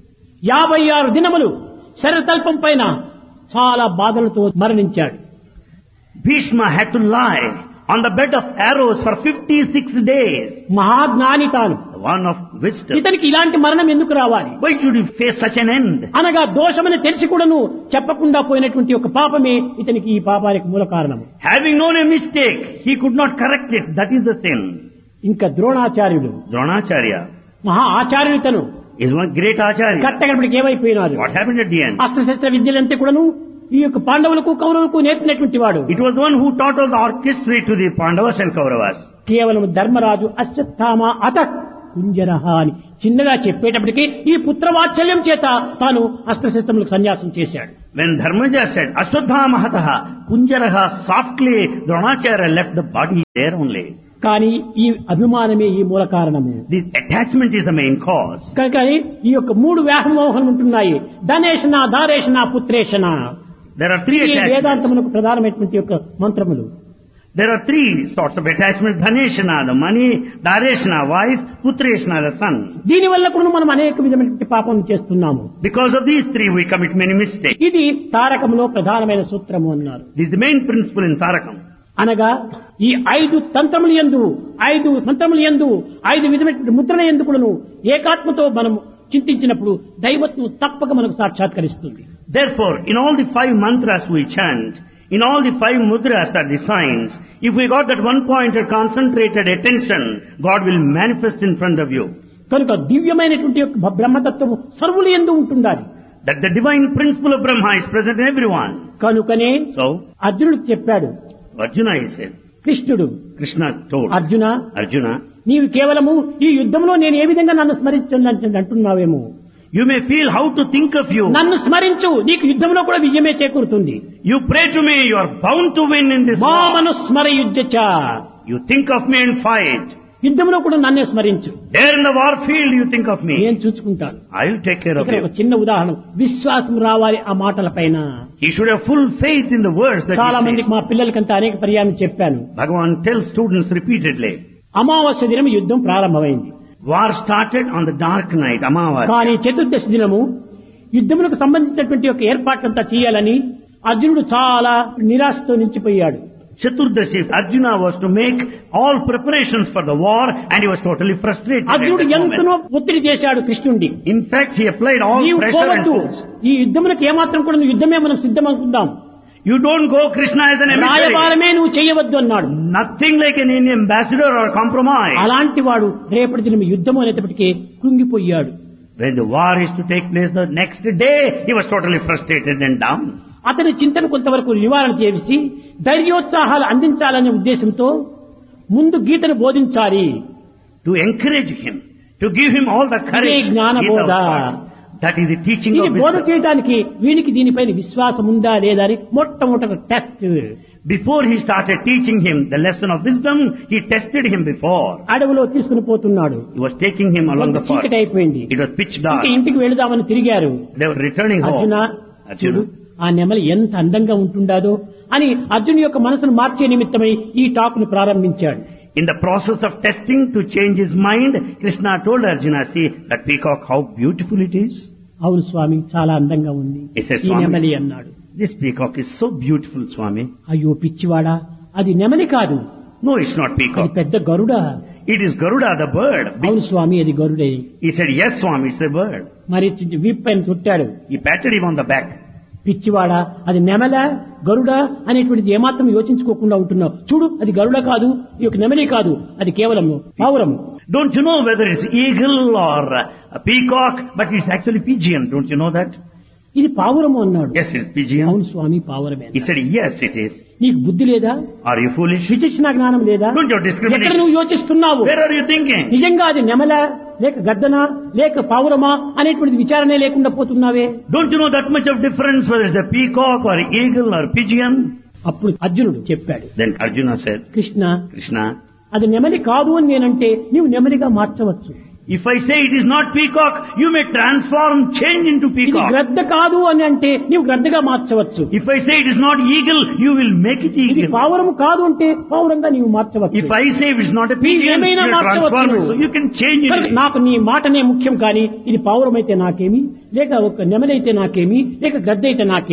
56 దినములు శరతల్పం పైన చాలా బాధలతో మరణించాడు. Bhishma had to lie on the bed of arrows for 56 days. మహాజ్ఞాని తాను. The one of wisdom. ఇతనికి ఇలాంటి మరణం ఎందుకు రావాలి? Why should he face such an end? అనగా దోషమని తెలిసి కూడాను చెప్పకుండా పోయినటువంటి ఒక పాపమే ఇతనికి ఈ పాపానికి మూల కారణము. Having known a mistake, he could not correct it. That is the sin. ఇంకా ద్రోణాచార్యుడు, Dronacharya మహా ఆచార్యుడు తను, is one great acharya. కట్టగడపడికి ఏమైపోయినారు? What happened at the end? అస్త్రశస్త్ర విద్యలంతా కూడాను ఈ యొక్క పాండవులకు కౌరవులకు నేర్పినటువంటి వాడు. It was one who taught all the orchestra to the Pandavas and Kauravas. కేవలం ధర్మరాజు అశ్వత్థామ అత కుంజరహ అని చిన్నగా చెప్పేటప్పటికీ ఈ పుత్రవాత్సల్యం చేత తాను అస్త్రశస్త్రములకు సన్యాసం చేశాడు. When Dharmaja said, Ashwadhama hataha, Kunjaraha, softly Dronacharya left the body there only. కానీ ఈ అభిమానమే ఈ మూల కారణము. This attachment is the main cause. కనుక ఈ యొక్క మూడు వ్యామోహములు ఉంటున్నాయి. ధనేషణ, దారేషణ, పుత్రేషణ. There are three ఈ attachments. వేదాంతములకు ప్రధానమైనటువంటి యొక్క మంత్రములు. There are three sorts of attachment. Dhaneshana, the money, Dareshana, wife, Putreshana, the son. దీని వల్ల కూడా మనం అనేక విధమైనటువంటి పాపం చేస్తున్నాము. Because of these three we commit many mistakes. ఇది తారకములో ప్రధానమైన సూత్రము అన్నారు. This is the main principle in Tarakam. అనగా ఈ 5 తంత్రముల యందు, 5 మంత్రముల యందు, 5 విధమైన ముద్రల యందు కూడాను ఏకాత్మతో మనం చింతించినప్పుడు దైవత్వం తప్పక మనకు సాక్షాత్కరిస్తుంది. Therefore, in all the 5 mantras we chant, in all the 5 mudras are the signs. If we got that one pointed concentrated attention, God will manifest in front of you. కనుక దివ్యమైనటువంటి యొక్క బ్రహ్మతత్వము సర్వుల యందు ఉంటుండాలి. That the divine principle of Brahma is present in everyone. కనుకనే So, అర్జునుడికి చెప్పాడు Arjuna, he said, కృష్ణుడు, Krishna told అర్జున, నీవు కేవలము ఈ యుద్ధంలో నేను ఏ విధంగా నన్ను స్మరించండి అంటున్నావేమో. you may feel how to think of you. నన్ను స్మరించు, నీకు యుద్ధంలో కూడా విజయమే చేకూరుతుంది. You pray to me, you are bound to win in this war. మామనుస్మర యుద్ధచ, You think of me and fight. యుద్ధంలో కూడా నన్నే స్మరించు, There in the war field you think of me. నేను చూసుకుంటాను. I will take care of ఇక్కడ ఒక you. చిన్న ఉదాహరణ, విశ్వాసం రావాలి ఆ మాటల పైన. He should have full faith in the words that చాలా he మందికి says. మా పిల్లలకంతా అనేక పర్యాయం చెప్పాను. Bhagavan tells students repeatedly. అమావాస్య దినం యుద్ధం ప్రారంభమైంది. War started on the dark night, Amavasya. కానీ చతుర్దశి దినము యుద్ధములకు సంబంధించినటువంటి ఒక ఏర్పాట్లంతా చేయాలని అర్జునుడు చాలా నిరాశతో నిలిచిపోయాడు. Chaturdashi, Arjuna was to make all preparations for the war and he was totally frustrated. at అర్జునుడు that moment. ఎంతనో ఒత్తిడి చేశాడు కృష్ణుడి. In fact, he applied all నీవు pressure and పోవద్దు, force. ఈ యుద్ధములకు ఏమాత్రం కూడా నువ్వు యుద్ధమే మనం సిద్ధం అనుకుందాం, You don't go Krishna as an emissary. రాయబారమే నువ్వు చేయవద్దు అన్నాడు. Nothing like an ambassador or compromise. అలాంటి వాడు రేపటి దినం యుద్ధం అనేటప్పటికీ కృంగిపోయాడు. When the war is to take place the next day, he was totally frustrated and down. అతని చింతన కొంతవరకు నివారణ చేసి ధైర్యోత్సాహాలు అందించాలనే ఉద్దేశంతో ముందు గీతను బోధించాలి. To encourage him, to give him all the courage. ఇదే జ్ఞాన Gita బోధ. taught. That is the teaching ఇది of బోధ wisdom. చేయడానికి వీనికి దీనిపైన విశ్వాసం ఉందా లేదా అని మొట్టమొదటి test. Before he started teaching him the lesson of wisdom, he tested him before. అడవిలో తీసుకుని పోతున్నాడు. He was taking him along the forest. చీకటి అయిపోయింది. It was pitch dark. ఇంకా ఇంటికి వెళదామని తిరిగారు. They were returning Arjuna, home. చూడు ఆ నెమలి ఎంత అందంగా ఉంటుండాదో అని అర్జున్ యొక్క మనసును మార్చే నిమిత్తమై ఈ టాక్ ను ప్రారంభించాడు. In the process of testing to change his mind, Krishna told Arjuna, see that peacock, how beautiful it is. అవును స్వామి, చాలా అందంగా ఉంది He said, ఈ "Swami, నెమలి అన్నాడు. This peacock is so beautiful, Swami. అయ్యో పిచ్చివాడా, అది నెమలి కాదు, No, it's not అది peacock. పెద్ద గరుడ. It is Garuda, the bird. అవును స్వామి, అది గరుడే. He said, yes, Swami, it's a bird. మరి వీప్ పైన చుట్టాడు. He patted him on the back. పిచ్చివాడా, అది నెమల గరుడ అనేటువంటిది ఏమాత్రం యోచించుకోకుండా ఉంటున్నావు. చూడు, అది గరుడ కాదు, ఈ యొక్క నెమలి కాదు, అది కేవలం పావురము. Don't you know whether it's eagle or a peacock, but it's actually pigeon. Don't you know that? ఇది పావురము అన్నాడు. Yes, it's pigeon. అవును స్వామి, పావురమే. He said, yes, it is. నీకు బుద్ధి లేదా? Are you foolish? విచక్షణ జ్ఞానం లేదా? Don't you have ఎక్కడ discrimination? నువ్వు యోచిస్తున్నావు? Where are you thinking? నిజంగా అది నెమల లేక గద్దనా లేక పావురమా అనేటువంటి విచారణే లేకుండా పోతున్నావే. Don't you know that much of difference whether it's a peacock or eagle or pigeon? అప్పుడు అర్జునుడు చెప్పాడు, Then Arjuna said, Krishna, Krishna, అది నెమలి కాదు అని నేనంటే నీవు నెమలిగా మార్చవచ్చు. if I say it is not peacock, you may transform, change into ఇది peacock. గ్రద్ద కాదు అని అంటే నీవు గ్రద్దగా మార్చవచ్చు. If I say it is not eagle, you will make it ఇది eagle. పావురము కాదు అంటే పావురంగా నీవు మార్చవచ్చు. If I say it is not a pigeon, you ఏమైనా will transform it. మార్చవచ్చు. So you can change కనుక it. నాకు నీ మాటనే ముఖ్యం, కానీ ఇది పావురం అయితే నాకేమి, లేక ఒక నెమలైతే నాకేమి, లేక గద్ద అయితే నాకేమి.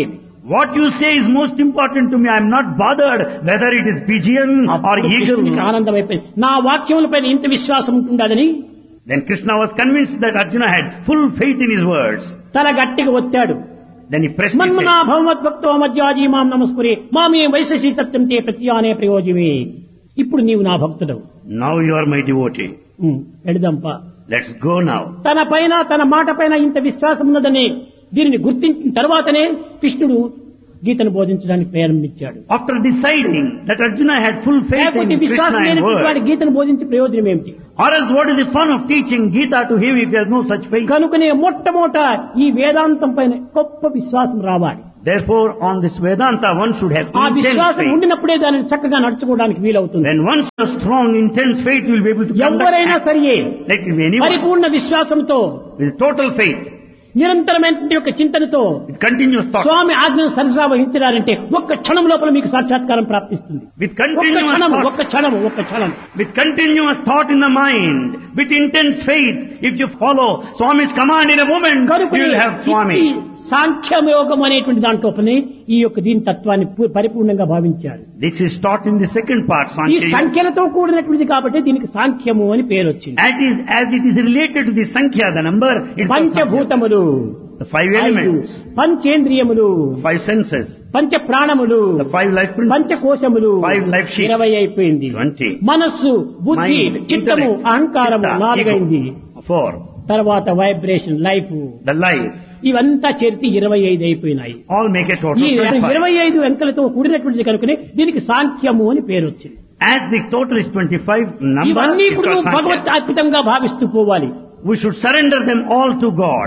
What you say is most important to me. I am not bothered whether it is pigeon or అప్పుడు eagle. కృష్ణునికి ఆనందం అయిపోయింది. నా వాక్యములపైన ఇంత విశ్వాసం ఉంటుందని Then Krishna was convinced that Arjuna had full faith in his words. తల గట్టిగా ఒత్తాడు. Then he pressed his మన్మనా head. భగవద్భక్తో మధ్యాజీ మాం నమస్కురే మామే వైశశీ సత్యం తే ప్రత్యానే ప్రయోజమే. ఇప్పుడు నీవు నా భక్తుడవు. Now you are my devotee. ఎడదంపా. Let's go now. తన పైన తన మాట పైన ఇంత విశ్వాసం ఉన్నదని దీనిని గుర్తించిన తర్వాతనే కృష్ణుడు గీతను బోధించడానికి ప్రారంభించాడు. After deciding that Arjuna had full faith లేకపోతే in విశ్వాసం Krishna and లేనటువంటి వాడి word, గీతను బోధించే ప్రయోజనం ఏమిటి? or else what is the fun of teaching Gita to him if he has no such faith? కనుకనే మొట్టమొదట ఈ వేదాంతం పైన గొప్ప విశ్వాసం రావాలి. Therefore, on this Vedanta, one should have ఆ intense విశ్వాసం faith. ఉండినప్పుడే దానిని చక్కగా నడుచుకోవడానికి వీలవుతుంది. When once you have strong, intense faith, you will be able to conduct ఎవరైనా acts. సరియే Let it be anyone. పరిపూర్ణ విశ్వాసంతో With total faith, నిరంతరమైనటువంటి యొక్క చింతనతో with continuous thought, స్వామి ఆజ్ఞను సరసా వహించారంటే ఒక్క క్షణం లోపల మీకు సాక్షాత్కారం ప్రాప్తిస్తుంది. with ఒక్క continuous క్షణం thought, ఒక్క క్షణం ఒక్క క్షణం. with continuous thought in the mind, with intense faith, if you follow Swami's command in a moment, you will have Swami. సాంఖ్యయోగం అనేటువంటి దాంట్లోపనే ఈ యొక్క దీని తత్వాన్ని పరిపూర్ణంగా భావించారు. This is taught in the second part, ఈ Sankhya Yoga. సంఖ్యలతో కూడినటువంటిది కాబట్టి దీనికి సాంఖ్యము అని పేరు వచ్చింది. As it is related to the Sankhya, the number, it's called Sankhya. పంచభూతములు, The 5 elements, పంచేంద్రియములు, 5 senses, పంచ ప్రాణములు, the 5 life principles, పంచకోశములు 5 life sheets, 20 అయిపోయింది. 20. మనస్సు, బుద్ధి, Mind, చిత్తము, intellect, అహంకారము chitta, 4 ego, అయింది. 4. తర్వాత వైబ్రేషన్, లైఫ్, The life, ఇవంతా చేర్చి 25 అయిపోయినాయి. all make a total ఈ 25. 25 అంకెలతో కూడినటువంటిది కనుకనే దీనికి సాంఖ్యము అని పేరు వచ్చింది. As the total is 25, number ఇవన్నీ is ఇప్పుడు called భగవత్ Sankhya. అర్పితంగా భావిస్తూ పోవాలి. We should surrender them all to God.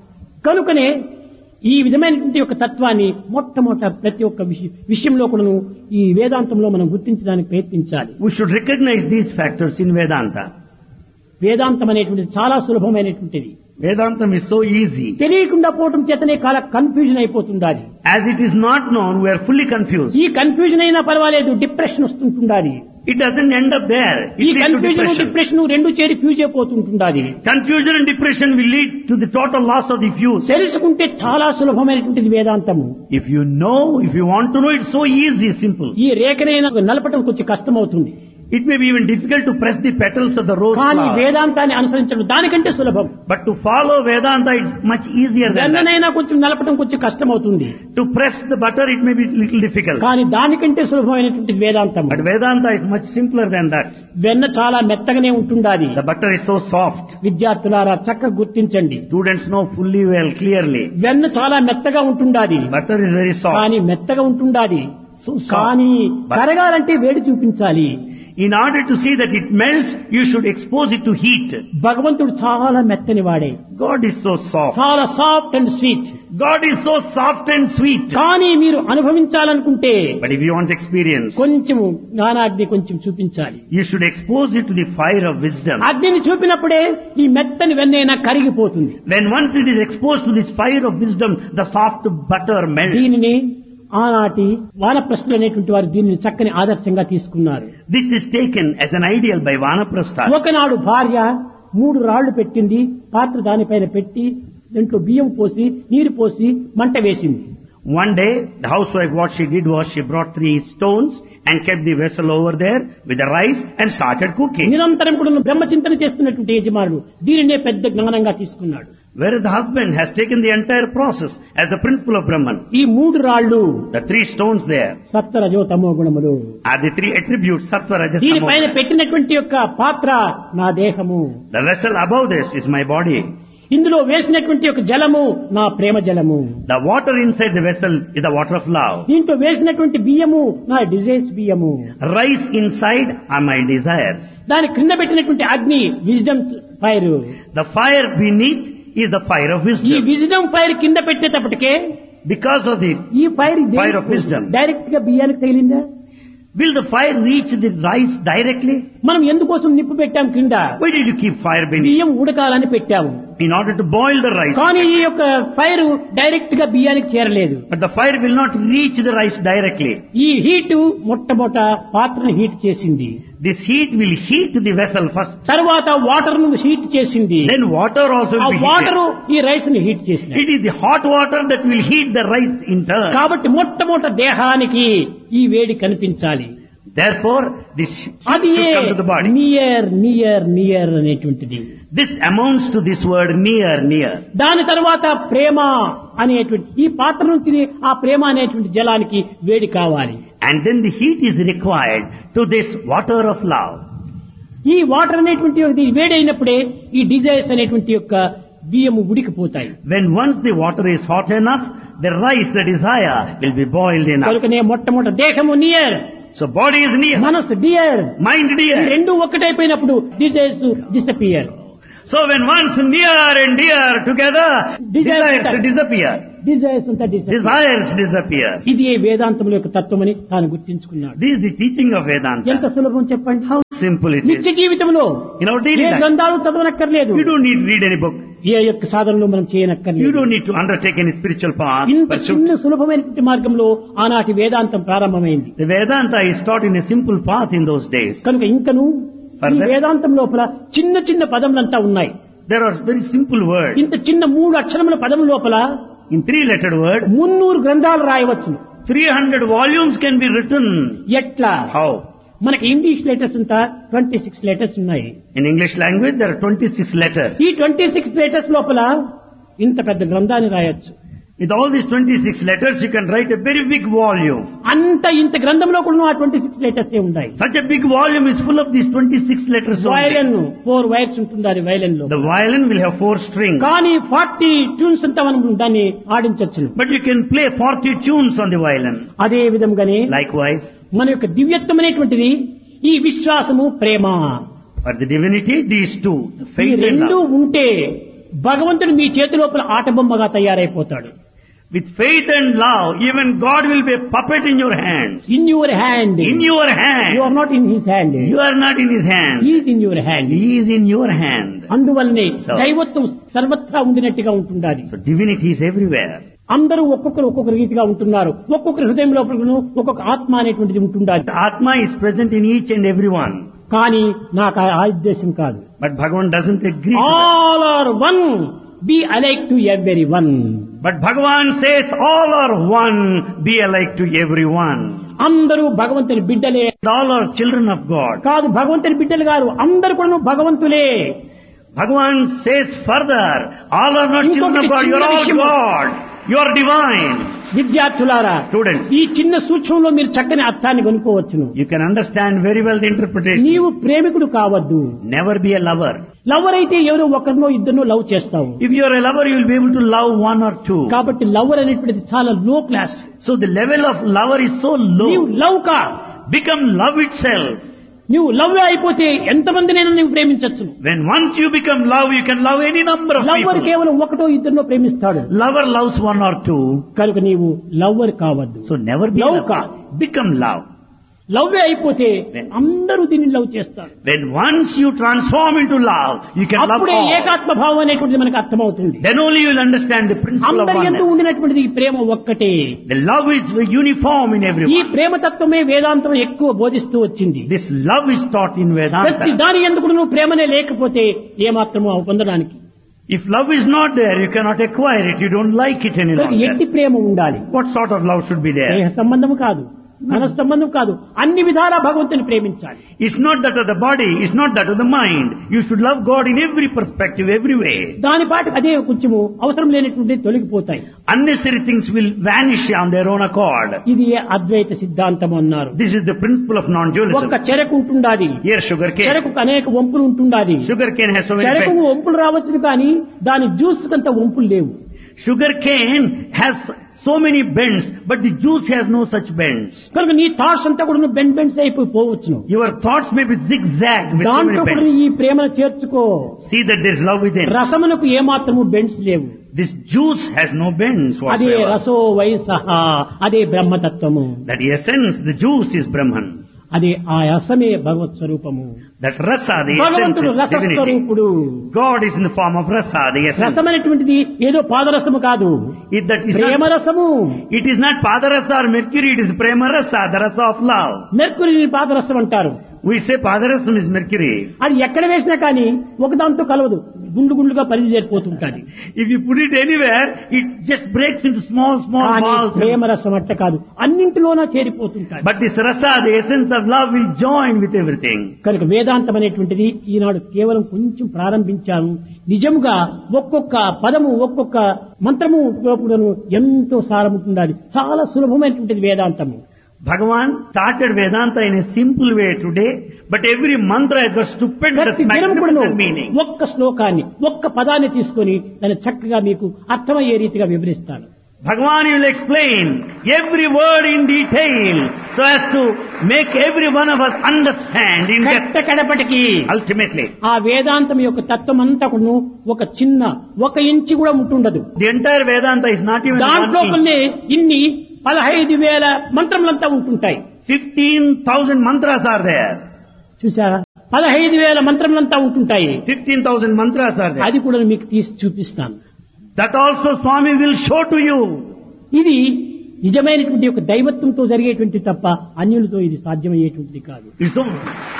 కనుకనే ఈ విధమైనటువంటి యొక్క తత్వాన్ని మొట్టమొదట ప్రతి ఒక్క విషయంలో కూడాను ఈ వేదాంతంలో మనం గుర్తించడానికి ప్రయత్నించాలి. We should recognize these factors in Vedanta. వేదాంతం అనేటువంటిది చాలా సులభమైనటువంటిది. Vedantam is so easy. తెలియకుండా పోవటం చేతనే చాలా confusion అయిపోతుండాలి. As it is not known, we are fully confused. ఈ కన్ఫ్యూజన్ అయినా పర్వాలేదు, depression వస్తుంటుండాలి. It doesn't end up there. ఈ It leads to confusion depression. Depression రెండు చేరి fuse అయిపోతుంటుండాలి. Confusion and depression will lead to the total loss of the fuse. తెలుసుకుంటే చాలా సులభమైనటువంటిది వేదాంతము. If you know, if you want to know, it's so easy, simple. ఈ రేఖనైనా నలపటం కొంచెం కష్టమవుతుంది. It may be even difficult to press the petals of the rose కానీ flower. వేదాంతాన్ని అనుసరించడం దానికంటే సులభం. But to follow Vedanta is much easier than that. వెన్ననైనా కొంచెం నలపటం కొంచెం కష్టమవుతుంది. To press the butter, it may be little difficult. కానీ దానికంటే సులభమైనటువంటి వేదాంతం. But Vedanta is much simpler than that. వెన్న చాలా మెత్తగానే ఉంటుండాలి. The butter is so soft. విద్యార్థులారా చక్కగా గుర్తించండి. Students know fully well, clearly. వెన్న చాలా మెత్తగా ఉంటుండాలి. Butter is very soft. కానీ మెత్తగా ఉంటుండాలి. So soft. కానీ But కరగాలంటే వేడి చూపించాలి. in order to see that it melts, you should expose it to heat. భగవంతుడు చాలా మెత్తని వాడే. God is so soft. చాలా soft and sweet. God is so soft and sweet. కానీ మీరు అనుభవించాలనుకుంటే But if you want experience, కొంచెం జ్ఞానాగ్ని కొంచెం చూపించాలి. you should expose it to the fire of wisdom. అగ్నిని చూపినప్పుడే ఈ మెత్తని వెన్నైనా కరిగిపోతుంది. When once it is exposed to this fire of wisdom, the soft butter melts. దీనిని ఆనాటి వానప్రస్థులు అనేటువంటి వారు దీనిని చక్కని ఆదర్శంగా తీసుకున్నారు. This is taken as an ideal by Vanaprastha. ఒకనాడు భార్య 3 రాళ్లు పెట్టింది, పాత్ర దానిపైన పెట్టి దాంట్లో బియ్యం పోసి నీరు పోసి మంట వేసింది. One day, the housewife, what she did was she brought 3 stones and kept the vessel over there with the rice and started cooking. నిరంతరం కూడా బ్రహ్మచింతన చేస్తున్నటువంటి యజమానుడు దీనినే పెద్ద జ్ఞానంగా తీసుకున్నాడు. Whereas the husband has taken the entire process as the principle of Brahman. ఈ 3 రాళ్లు The 3 stones there సత్వ రజో తమో గుణములు. are the 3 attributes, Sattva, Rajas, దీనిపైన Tamo. పెట్టినటువంటి యొక్క పాత్ర నా దేహము. The vessel above this is my body. ఇందులో వేసినటువంటి యొక్క జలము నా ప్రేమ జలము. The water inside the vessel is the water of love. దీంట్లో వేసినటువంటి బియ్యము నా డిజైర్స్ బియ్యము. Rice inside are my desires. దాని క్రింద పెట్టినటువంటి అగ్ని wisdom fire. The fire beneath is the fire of ఈ wisdom. విజ్డమ్ ఫైర్ కింద పెట్టేటప్పటికే Because of the ఈ fire Fire of wisdom. Direct గా బియ్యానికి తగిలిందా? will the fire reach the rice directly? మనం ఎందుకోసం నిప్పు పెట్టాం కింద? Why did you keep fire beneath? బియ్యం ఉడకాలని పెట్టాము. in order to boil the rice. కానీ ఈ యొక్క ఫైర్ డైరెక్ట్ గా బియ్యానికి చేరలేదు. But the fire will not reach the rice directly. ఈ హీట్ మొట్టమొదట పాత్రను హీట్ చేసింది. This heat will heat the vessel first. తర్వాత వాటర్ ను హీట్ చేసింది. Then water also ఆ will be వాటర్ heated. ఈ రైస్ ని హీట్ చేసింది. It is the hot water that will heat the rice in turn. కాబట్టి మొట్టమొదట దేహానికి ఈ వేడి కనిపించాలి. Therefore, this heat అది should come to the body. Near near near అనేటువంటిది. This amounts to this word near, near. దాని తర్వాత ప్రేమ అనేటువంటి ఈ పాత్ర నుంచి ఆ ప్రేమ అనేటువంటి జలానికి వేడి కావాలి. And then the heat is required to this water of love. ఈ వాటర్ అనేటువంటి వేడి అయినప్పుడే ఈ డిజైర్స్ అనేటువంటి యొక్క బియ్యము ఉడికిపోతాయి. When once the water is hot enough, the rice, the desire, will be boiled enough. కనుకనే మొట్టమొదటి దేహము near, So body is near, మనసు డియర్, mind near. రెండు ఒకటైపోయినప్పుడు desires disappear. So when once near and dear together, desires disappear. Desires అంతా disappear. Desires disappear. ఇది ఏ వేదాంతముల యొక్క తత్వమని తాను గుర్తించుకున్నాడు. This is the teaching of Vedanta. ఎంత సులభం చెప్పండి. How simple it నిత్య is. జీవితంలో In our daily A life, గ్రంథాలు చదవనక్కర్లేదు. you don't need to read any book. ఏ యొక్క సాధనలు మనం You చేయనక్కర్లేదు. don't need to undertake any spiritual path. ఇంత Pursuit. చిన్న సులభమైనటువంటి మార్గంలో ఆనాటి వేదాంతం ప్రారంభమైంది. The Vedanta is taught in a simple path in those days. కనుక ఇంకను ఈ Further? వేదాంతం లోపల చిన్న చిన్న పదములంతా ఉన్నాయి. There are very simple words. ఇంత చిన్న 3 అక్షరముల పదం లోపల In 3-lettered word, 300 గ్రంథాలు రాయవచ్చును. 300 volumes can be written. ఎట్లా? How? మనకి ఇంగ్లీష్ లెటర్స్ అంతా 26 లెటర్స్ ఉన్నాయి. In English language, there are 26 letters. ఈ 26 లెటర్స్ లోపల ఇంత పెద్ద గ్రంథాన్ని రాయొచ్చు. With all these 26 letters, you can write a very big volume. అంత ఇంత గ్రంథంలో కూడా ఆ 26 లెటర్స్ ఏ ఉన్నాయి. Such a big volume is full of these 26 letters only. Violin 4 wires ఉంటుంది అది వయలిన్ లో. The violin will have 4 strings. కానీ 40 ట్యూన్స్ అంతా మనం దాన్ని ఆడించవచ్చు. But you can play 40 tunes on the violin. అదే విధంగానే Likewise, మన యొక్క దివ్యత్వం అనేటువంటిది ఈ విశ్వాసము ప్రేమ for the divinity, these two, the ఈ faith and రెండు love. ఉంటే భగవంతుడు మీ చేతి లోపల ఆటబొమ్మగా తయారైపోతాడు. With faith and love, even God will be a puppet in your hands. In your hand. In your you hand. Are not in his hand. You are not in his hand. Is in your hand. He is in your hand. అందువల్లనే So- దైవత్వం సర్వత్రా ఉండినట్టుగా ఉంటుండాలి. So divinity is everywhere. అందరూ ఒక్కొక్కరు ఒక్కొక్క రీతిగా ఉంటున్నారు. ఒక్కొక్కరి హృదయం లోపల ఒక్కొక్క ఆత్మ అనేటువంటిది ఉంటుండాలి. The Atma is present in each and every one. కానీ నాకు ఆ ఉద్దేశం కాదు. But Bhagavan doesn't agree to that. All are one, B alike to every one. But Bhagavan says all are one, be alike to everyone. అందరూ భగవంతుని బిడ్డలే. All are children of God. కాదు భగవంతుని బిడ్డలు గారు, అందరూ కూడా భగవంతులే. Bhagavan says further, all are not children of God, you are all God. You are divine. విద్యార్థులారా, Students, ఈ చిన్న సూక్ష్మంలో మీరు చక్కని అర్థాన్ని కొనుక్కోవచ్చును. you can understand very well the interpretation. నీవు ప్రేమికుడు కావద్దు. Never be a lover. Lover అయితే ఎవరో ఒకరినో ఇద్దరినో లవ్ చేస్తావు. If you are a lover, you will be able to love one or two. కాబట్టి లవర్ అనేటువంటిది చాలా లో class. So the level of lover is so నీవు low. లవ్ కా. Become love itself. నువ్వు లవ్ అయిపోతే ఎంతమందినైనా నువ్వు ప్రేమించవచ్చు. When once you become love, you can love any number of lover people. కేవలం ఒకటో ఇద్దరినో ప్రేమిస్తాడు. Lover loves one or two. కనుక నీవు లవ్వర్ కావద్దు. So never be Love love. ka. Become love. Love అయిపోతే అందరూ దీన్ని లవ్ చేస్తారు. When once you transform into love, you can love అప్పుడే all. ఏకాత్మ భావం అనేటువంటిది మనకు అర్థమవుతుంది. Then only you will understand the principle of అందరి యందు oneness. ఉండినటువంటిది ఈ ప్రేమ ఒక్కటే. The love is uniform in ఈ everyone. ప్రేమ తత్వమే వేదాంతం ఎక్కువ బోధిస్తూ వచ్చింది. This love is taught in ప్రతి Vedanta. దాని ఎందుకు నువ్వు ప్రేమనే లేకపోతే ఏమాత్రము అవి పొందడానికి. If love is not there, you cannot acquire it. You don't like it any కనుక ఎట్టి longer. ప్రేమ ఉండాలి. What sort of love should be there? దేహ సంబంధం కాదు, మన సంబంధం కాదు, అన్ని విధాలా భగవంతుని ప్రేమించాలి. It's not that of the body, it's not that of the mind. You should love God in every perspective, every way. దాని పాటు అదే కొంచెము అవసరం లేనటువంటి తొలగిపోతాయి. Unnecessary things will vanish on their own accord. ఇది అద్వైత సిద్ధాంతం అన్నారు. This is the principle of non-dualism. ఒక్క చెరకు ఉంటుండాది. Here sugar cane. చెరకు అనేక వంపులు ఉంటుండాది. Sugar cane has so many చెరకు bends. వంపులు రావచ్చు కానీ దాని జ్యూస్ కంత వంపులు లేవు. Sugar cane has so many bends, but the juice has no such bends. కనుక నీ థాట్స్ అంతా కూడా bends అయిపోవచ్చును. Your thoughts may be zigzag with so దాంట్లో many కూడా bends. ఈ ప్రేమను చేర్చుకో. See that there is love within. రసమునకు ఏమాత్రము బెండ్స్ లేవు. This juice has no bends అదే whatsoever. రసో వై సహా, అదే బ్రహ్మతత్వము. That essence, the juice is Brahman. అదే ఆ రసమే భగవత్ స్వరూపము. That rasa, the essence భగవంతుడు is divinity. రసస్వరూపుడు. God is in the form of rasa, the essence. రసం అనేటువంటిది ఏదో పాదరసము కాదు, That is not, ప్రేమరసము. it is not padarasa or mercury, it is prema rasa, the rasa of love. మెర్కురీని పాదరసం అంటారు. We say padarasam is mercury. అది ఎక్కడ వేసినా కానీ ఒకదాంతో కలవదు, గుండు గుండుగా పరిచేరిపోతుంటాది. If you put it anywhere, it just breaks into small కానీ balls. ప్రేమరసం అట్ట కాదు, అన్నింటిలోనా చేరిపోతుంటాది. But this rasa, the essence of love, will join with everything. కనుక వేదాంతం అనేటువంటిది ఈనాడు కేవలం కొంచెం ప్రారంభించాము. నిజంగా ఒక్కొక్క పదము ఒక్కొక్క మంత్రము లోపులను ఎంతో సారముంటుండాలి. చాలా సులభమైనటువంటిది వేదాంతము. Bhagavan started Vedanta in a simple way today, but every mantra has got stupendous, magnificent meaning. ఒక్క శ్లోకాన్ని ఒక్క పదాన్ని తీసుకొని దాన్ని చక్కగా మీకు అర్థమయ్యే రీతిగా వివరిస్తాను. Bhagavan will explain every word in detail so as to make every one of us understand in depth. కడపటికి Ultimately, ఆ వేదాంతం యొక్క తత్వం అంతా కూడా ఒక చిన్న 1 ఇంచు కూడా ఉంటుండదు. the entire Vedanta is not even దాంట్లో 1 inch. కొన్ని ఇన్ని 15,000 మంత్రములంతా ఉంటుంటాయి. 15,000 mantras are there. చూసారా, 15,000 మంత్రములంతా ఉంటుంటాయి. 15,000 mantras are there. అది కూడా మీకు తీసి చూపిస్తాను. That also Swami will show to you. ఇది నిజమైనటువంటి ఒక దైవత్వంతో జరిగేటువంటి తప్ప అన్యులతో ఇది సాధ్యమయ్యేటువంటిది కాదు. It's not.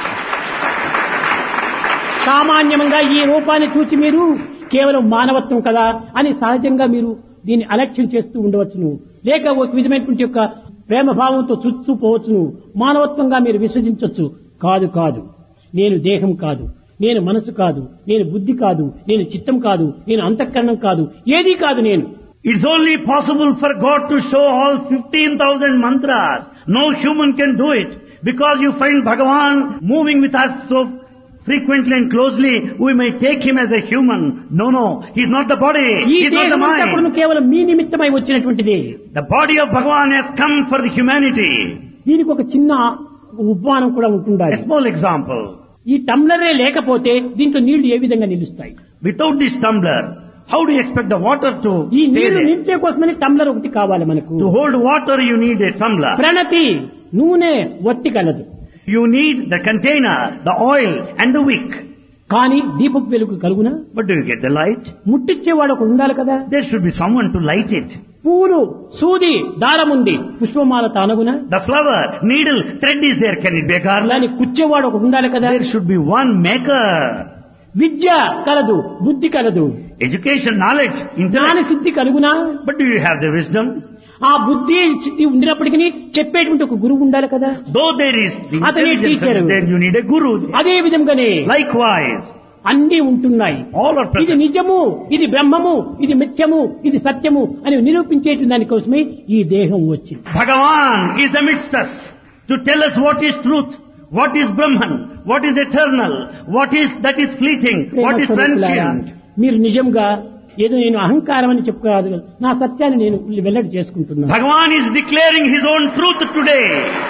సామాన్యంగా ఈ రూపాన్ని చూసి మీరు కేవలం మానవత్వం కదా అని సహజంగా మీరు దీన్ని అలక్ష్యం చేస్తూ ఉండవచ్చును, లేక ఒక విధమైనటువంటి యొక్క ప్రేమ భావంతో చూస్తూ పోవచ్చును, మానవత్వంగా మీరు విశ్వసించవచ్చు. కాదు కాదు, నేను దేహం కాదు, నేను మనసు కాదు, నేను బుద్ధి కాదు, నేను చిత్తం కాదు, నేను అంతఃకరణం కాదు, ఏదీ కాదు నేను. It's only possible for God to show all 15,000 mantras. No human can do it. Because you find Bhagavan moving with us so frequently and closely, we may take him as a human. No, he's not the body, ఈ he's not the దేహం mind. కేవలం మీ నిమిత్తమై వచ్చినటువంటిది. The body of Bhagavan has come for the humanity. దీనికి ఒక చిన్న ఉపమానం కూడా ఉంటుండాలి. A small example. ఈ టంబ్లరే లేకపోతే దీంట్లో నీళ్లు ఏ విధంగా నిలుస్తాయి? Without this tumbler, how do you expect the water to ఈ stay నీళ్లు there? నింపే కోసమని టంబ్లర్ ఒకటి కావాలి మనకు. To hold water, you need a tumbler. ప్రణతి, నూనె, వత్తి కలదు. You need the container, the oil and the wick. కానీ దీపపు వెలుగు కలుగునా? But do you get the light? ముట్టిచ్చేవాడు ఒకడు ఉండాలి కదా. There should be someone to light it. పూలు, సూది, దారం ఉంది, పుష్పమాల తానగునా? The flower, needle, thread is there. Can it be a garland? దాన్ని కుచ్చేవాడు ఒకడు ఉండాలి కదా. There should be one maker. విద్య కలదు, బుద్ధి కలదు, Education, knowledge, జ్ఞాన intellect. Siddhi కలుగునా? But do you have the wisdom? ఆ బుద్ధి సిద్ధి ఉండినప్పటికీ చెప్పేటువంటి ఒక గురువు ఉండాలి కదా. Though there is the Atane intelligence teacher. is there, you need a guru. అదే విధంగానే Likewise, అన్ని ఉంటున్నాయి. all are ఇది present. నిజము, ఇది బ్రహ్మము, ఇది మిథ్యము, ఇది సత్యము అని నిరూపించేటువంటి దానికోసమే ఈ దేహం వచ్చింది. Bhagavan is amidst us to tell us what is truth, what is Brahman, what is eternal, what is that is fleeting, what is transient. మీరు నిజంగా ఏదో నేను అహంకారం అని చెప్పుకోరాదు కదా, నా సత్యాన్ని నేను వెల్లడి చేసుకుంటున్నాను. Bhagavan is declaring his own truth today.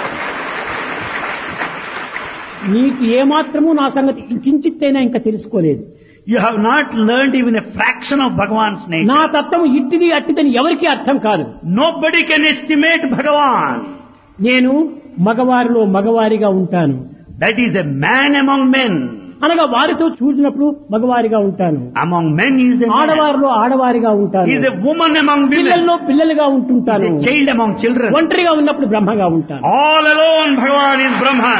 నీకు ఏమాత్రము నా సంగతి కించిత్తైనా ఇంకా తెలుసుకోలేదు. You have not learned even a fraction of Bhagavan's నా nature. తత్వం ఇట్టిది అట్టిదని ఎవరికీ అర్థం కాదు. Nobody can estimate Bhagavan. నేను మగవారిలో మగవారిగా ఉంటాను, That is a man among men. అనగా వారితో చూసినప్పుడు మగవారిగా ఉంటాను, Among men he is a man. ఆడవారిలో ఆడవారిగా ఉంటాను, He is a woman among women. పిల్లల్లో పిల్లలుగా He ఉంటుంటాను, is a child among children. ఒంటరిగా ఉన్నప్పుడు బ్రహ్మగా ఉంటాను. All alone Bhagavan is Brahman.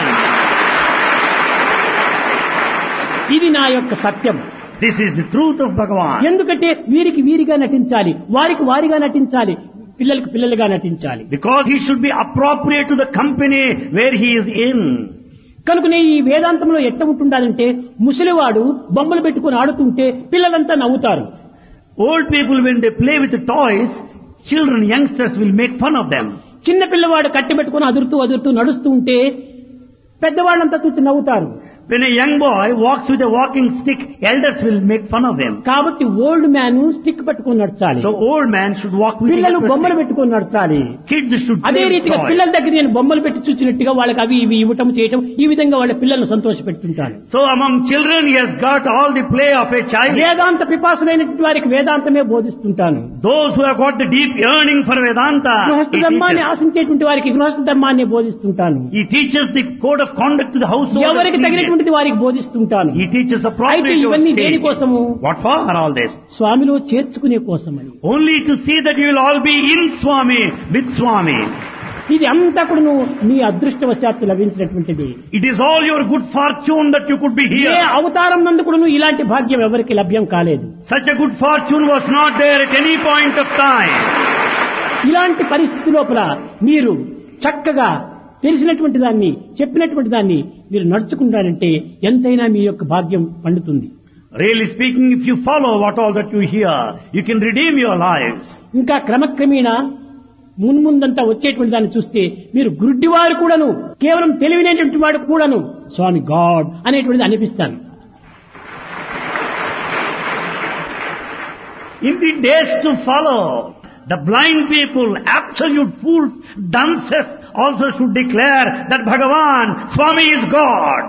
ఇది నా యొక్క సత్యం. This is the truth of Bhagavan. ఎందుకంటే వీరికి వీరిగా నటించాలి, వారికి వారిగా నటించాలి, పిల్లలకు పిల్లలుగా నటించాలి. Because he should be appropriate to the company where he is in. కనుకనే ఈ వేదాంతంలో ఎట్లా ఉంటుండాలంటే ముసలివాడు బొమ్మలు పెట్టుకుని ఆడుతుంటే పిల్లలంతా నవ్వుతారు. Old people, when they play with the toys, children, youngsters will make fun of them. చిన్న పిల్లవాడు కట్టి పెట్టుకుని అదురుతూ అదురుతూ నడుస్తూ ఉంటే పెద్దవాళ్ళంతా చూసి నవ్వుతారు. When a young boy walks with a walking stick, elders will make fun of him. కాబట్టి ఓల్డ్ మ్యాన్ స్టిక్ పట్టుకొని నడచాలి. So old man should walk with పిల్లలు a బొమ్మలు stick. పెట్టుకొని నడచాలి. Kids should అదే play with రీతిగా toys. పిల్లల దగ్గర నేను బొమ్మలు పెట్టి చూసినట్టుగా వాళ్ళకి అవి ఇవి ఇవ్వటం చేయటం ఈ విధంగా వాళ్ళ పిల్లలను సంతోషపెడుతుంటాను. So among children he has got all the play of a child. వేదాంత పిపాసులైనటువంటి వారికి వేదాంతమే బోధిస్తుంటాను. Those who have got the deep yearning for Vedanta, గృహస్థ he ధర్మాన్ని teaches. ఆశించేటువంటి వారికి గృహస్థ ధర్మాన్ని బోధిస్తుంటాను. He teaches the code of conduct to the household. ఎవరికి తగినటువంటిది వారికి బోధిస్తుంటాను. He teaches అయితే appropriate to ఇవన్నీ a దేని stage. కోసము? What for are all this? స్వామిలో చేర్చుకునే కోసమని. Only to see that you will all be in Swami, with Swami. ఇది అంతా కూడా మీ అదృష్టవశాత్తు లభించినటువంటిది. It is all your good fortune that you could be A here. అవతారం నందు కూడా ఇలాంటి భాగ్యం ఎవరికి లభ్యం కాలేదు. Such a good fortune was not there at any point of time. ఇలాంటి పరిస్థితి లోపల మీరు చక్కగా తెలిసినటువంటి దాన్ని చెప్పినటువంటి దాన్ని మీరు నడుచుకుంటారంటే ఎంతైనా మీ యొక్క భాగ్యం పండుతుంది. Really speaking, if you follow what all that you hear, you can redeem your lives. ఇంకా క్రమక్రమేణా మున్ముందంతా వచ్చేటువంటి దాన్ని చూస్తే మీరు గుడ్డివారు కూడాను కేవలం తెలివినటువంటి వాడు కూడాను స్వామి గాడ్ అనేటువంటిది అనిపిస్తాను. In the days to follow, the blind people, absolute fools, dunces also should declare that Bhagavan, Swami is God.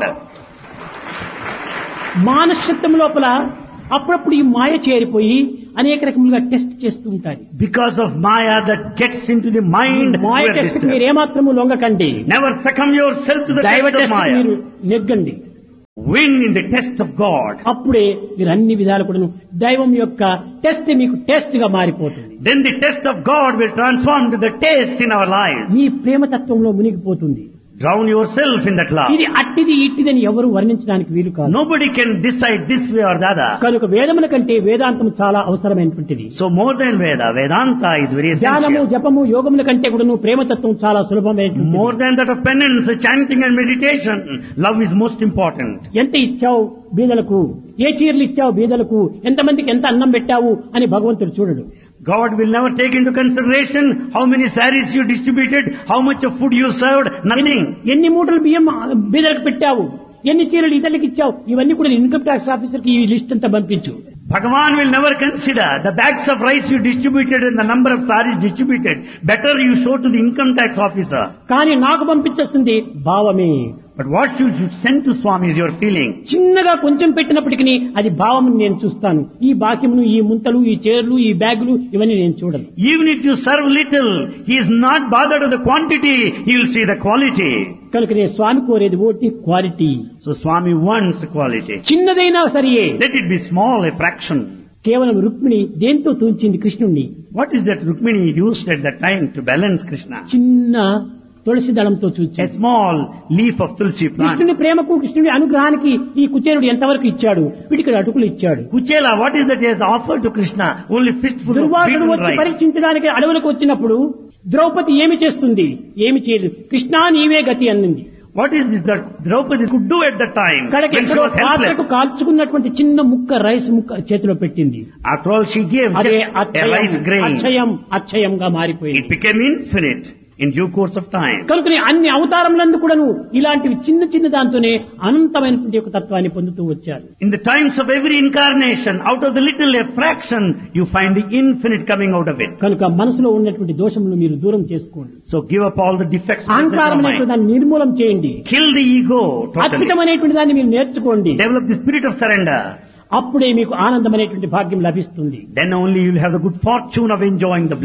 మానసత్వం లోపల అప్పుడప్పుడు ఈ మాయ చేరిపోయి అనేక రకములుగా టెస్ట్ చేస్తూ ఉంటారు. Because of Maya that gets into the mind, Maya we are test disturbed. మీరు ఏమాత్రము లొంగకండి. Never succumb yourself to the దైవ test of test Maya. మీరు నెగ్గండి. Win in the test of God. అప్పుడే మీరు అన్ని విధాలు కూడా దైవం యొక్క టెస్ట్ మీకు టెస్ట్ గా మారిపోతుంది. Then the test of God will transform to the taste in our lives. మీ ప్రేమతత్వంలో మునిగిపోతుంది. Drown yourself in that love. ఇది అట్టిది ఇట్టిదని ఎవరు వర్ణించడానికి వీలు కాదు. Nobody can decide this way or the other. కనుక వేదముల కంటే వేదాంతం చాలా అవసరమైనటువంటిది. So more than Veda, Vedanta is very ధ్యానము essential. జపము యోగముల కంటే కూడా ప్రేమతత్వం చాలా సులభమైనటువంటిది. More than that of penance, chanting and meditation, love is most important. ఎంత ఇచ్చావు బీదలకు, ఏ చీరలు ఇచ్చావు బీదలకు, ఎంతమందికి ఎంత అన్నం పెట్టావు అని భగవంతుడు చూడడు. God will never take into consideration how many saris you distributed, how much of food you served, nothing. ఎన్ని మూటలు బియ్యం బీదలకు పెట్టావు, ఎన్ని చీరలు ఇతరులకు ఇచ్చావు, ఇవన్నీ కూడా ఇన్కమ్ ట్యాక్స్ ఆఫీసర్ కి ఈ లిస్ట్ అంతా పంపించు. Bhagavan will never consider the bags of rice you distributed and the number of saris distributed. Better you show to the income tax officer. కానీ నాకు పంపించేస్తుంది భావమే. But what you should send to Swami is your feeling. చిన్నగా కొంచెం పెట్టినప్పటికీ అది భావం నేను చూస్తాను. ఈ బాక్యమును, ఈ ముంతలు, ఈ చీరలు, ఈ బ్యాగులు ఇవన్నీ నేను చూడను. Even if you serve little, he is not bothered with the quantity, he will see the quality. కనుక నేను స్వామి కోరేది ఓటి quality. So Swami wants quality. చిన్నదైనా సరియే. Let it be small, a fraction. కేవలం రుక్మిణి దేంతో తూంచింది కృష్ణుణ్ణి? What is that Rukmini used at that time to balance Krishna? చిన్న తులసి దళంతో A చూచింది. small leaf of tulsi plant. కృష్ణుని ప్రేమకు, కృష్ణుని అనుగ్రహానికి ఈ కుచేరుడు ఎంతవరకు ఇచ్చాడు? పిడికిడు అటుకులు ఇచ్చాడు. Kuchela, what is that he has offered to Krishna? Only fistful of Durvasudu beaten వచ్చి rice. పరీక్షించడానికి అడవులకు వచ్చినప్పుడు ద్రౌపది ఏమి చేస్తుంది? ఏమి చేయలేదు. కృష్ణా నీవే గతి అన్నింది. What is it that Draupadi could do at that time కడకి when she ఎక్కడో was పాత్రకు helpless? కాల్చుకున్నటువంటి చిన్న ముక్క రైస్ ముక్క చేతిలో పెట్టింది. After all, she gave అదే just a rice grain. అక్షయంగా మారిపోయింది. It became infinite in due course of time. కనుకనే అన్ని అవతారములందు కూడాను ఇలాంటివి చిన్న చిన్న దాంతోనే అనంతమైనటువంటి ఒక తత్వాన్ని పొందుతూ వచ్చారు. In the times of every incarnation, out of the little a fraction, you find the infinite coming out of it. కనుక మనసులో ఉన్నటువంటి దోషములను మీరు దూరం చేసుకోండి. So give up all the defects of అహంకారం the అనేటువంటి mind. దాన్ని నిర్మూలం చేయండి. Kill the ego totally. అద్భుతమైనటువంటి దాన్ని మీరు నేర్చుకోండి. Develop the spirit of surrender. అప్పుడే మీకు ఆనందమైనటువంటి భాగ్యం లభిస్తుంది. Then only you will have the good fortune of enjoying the bliss.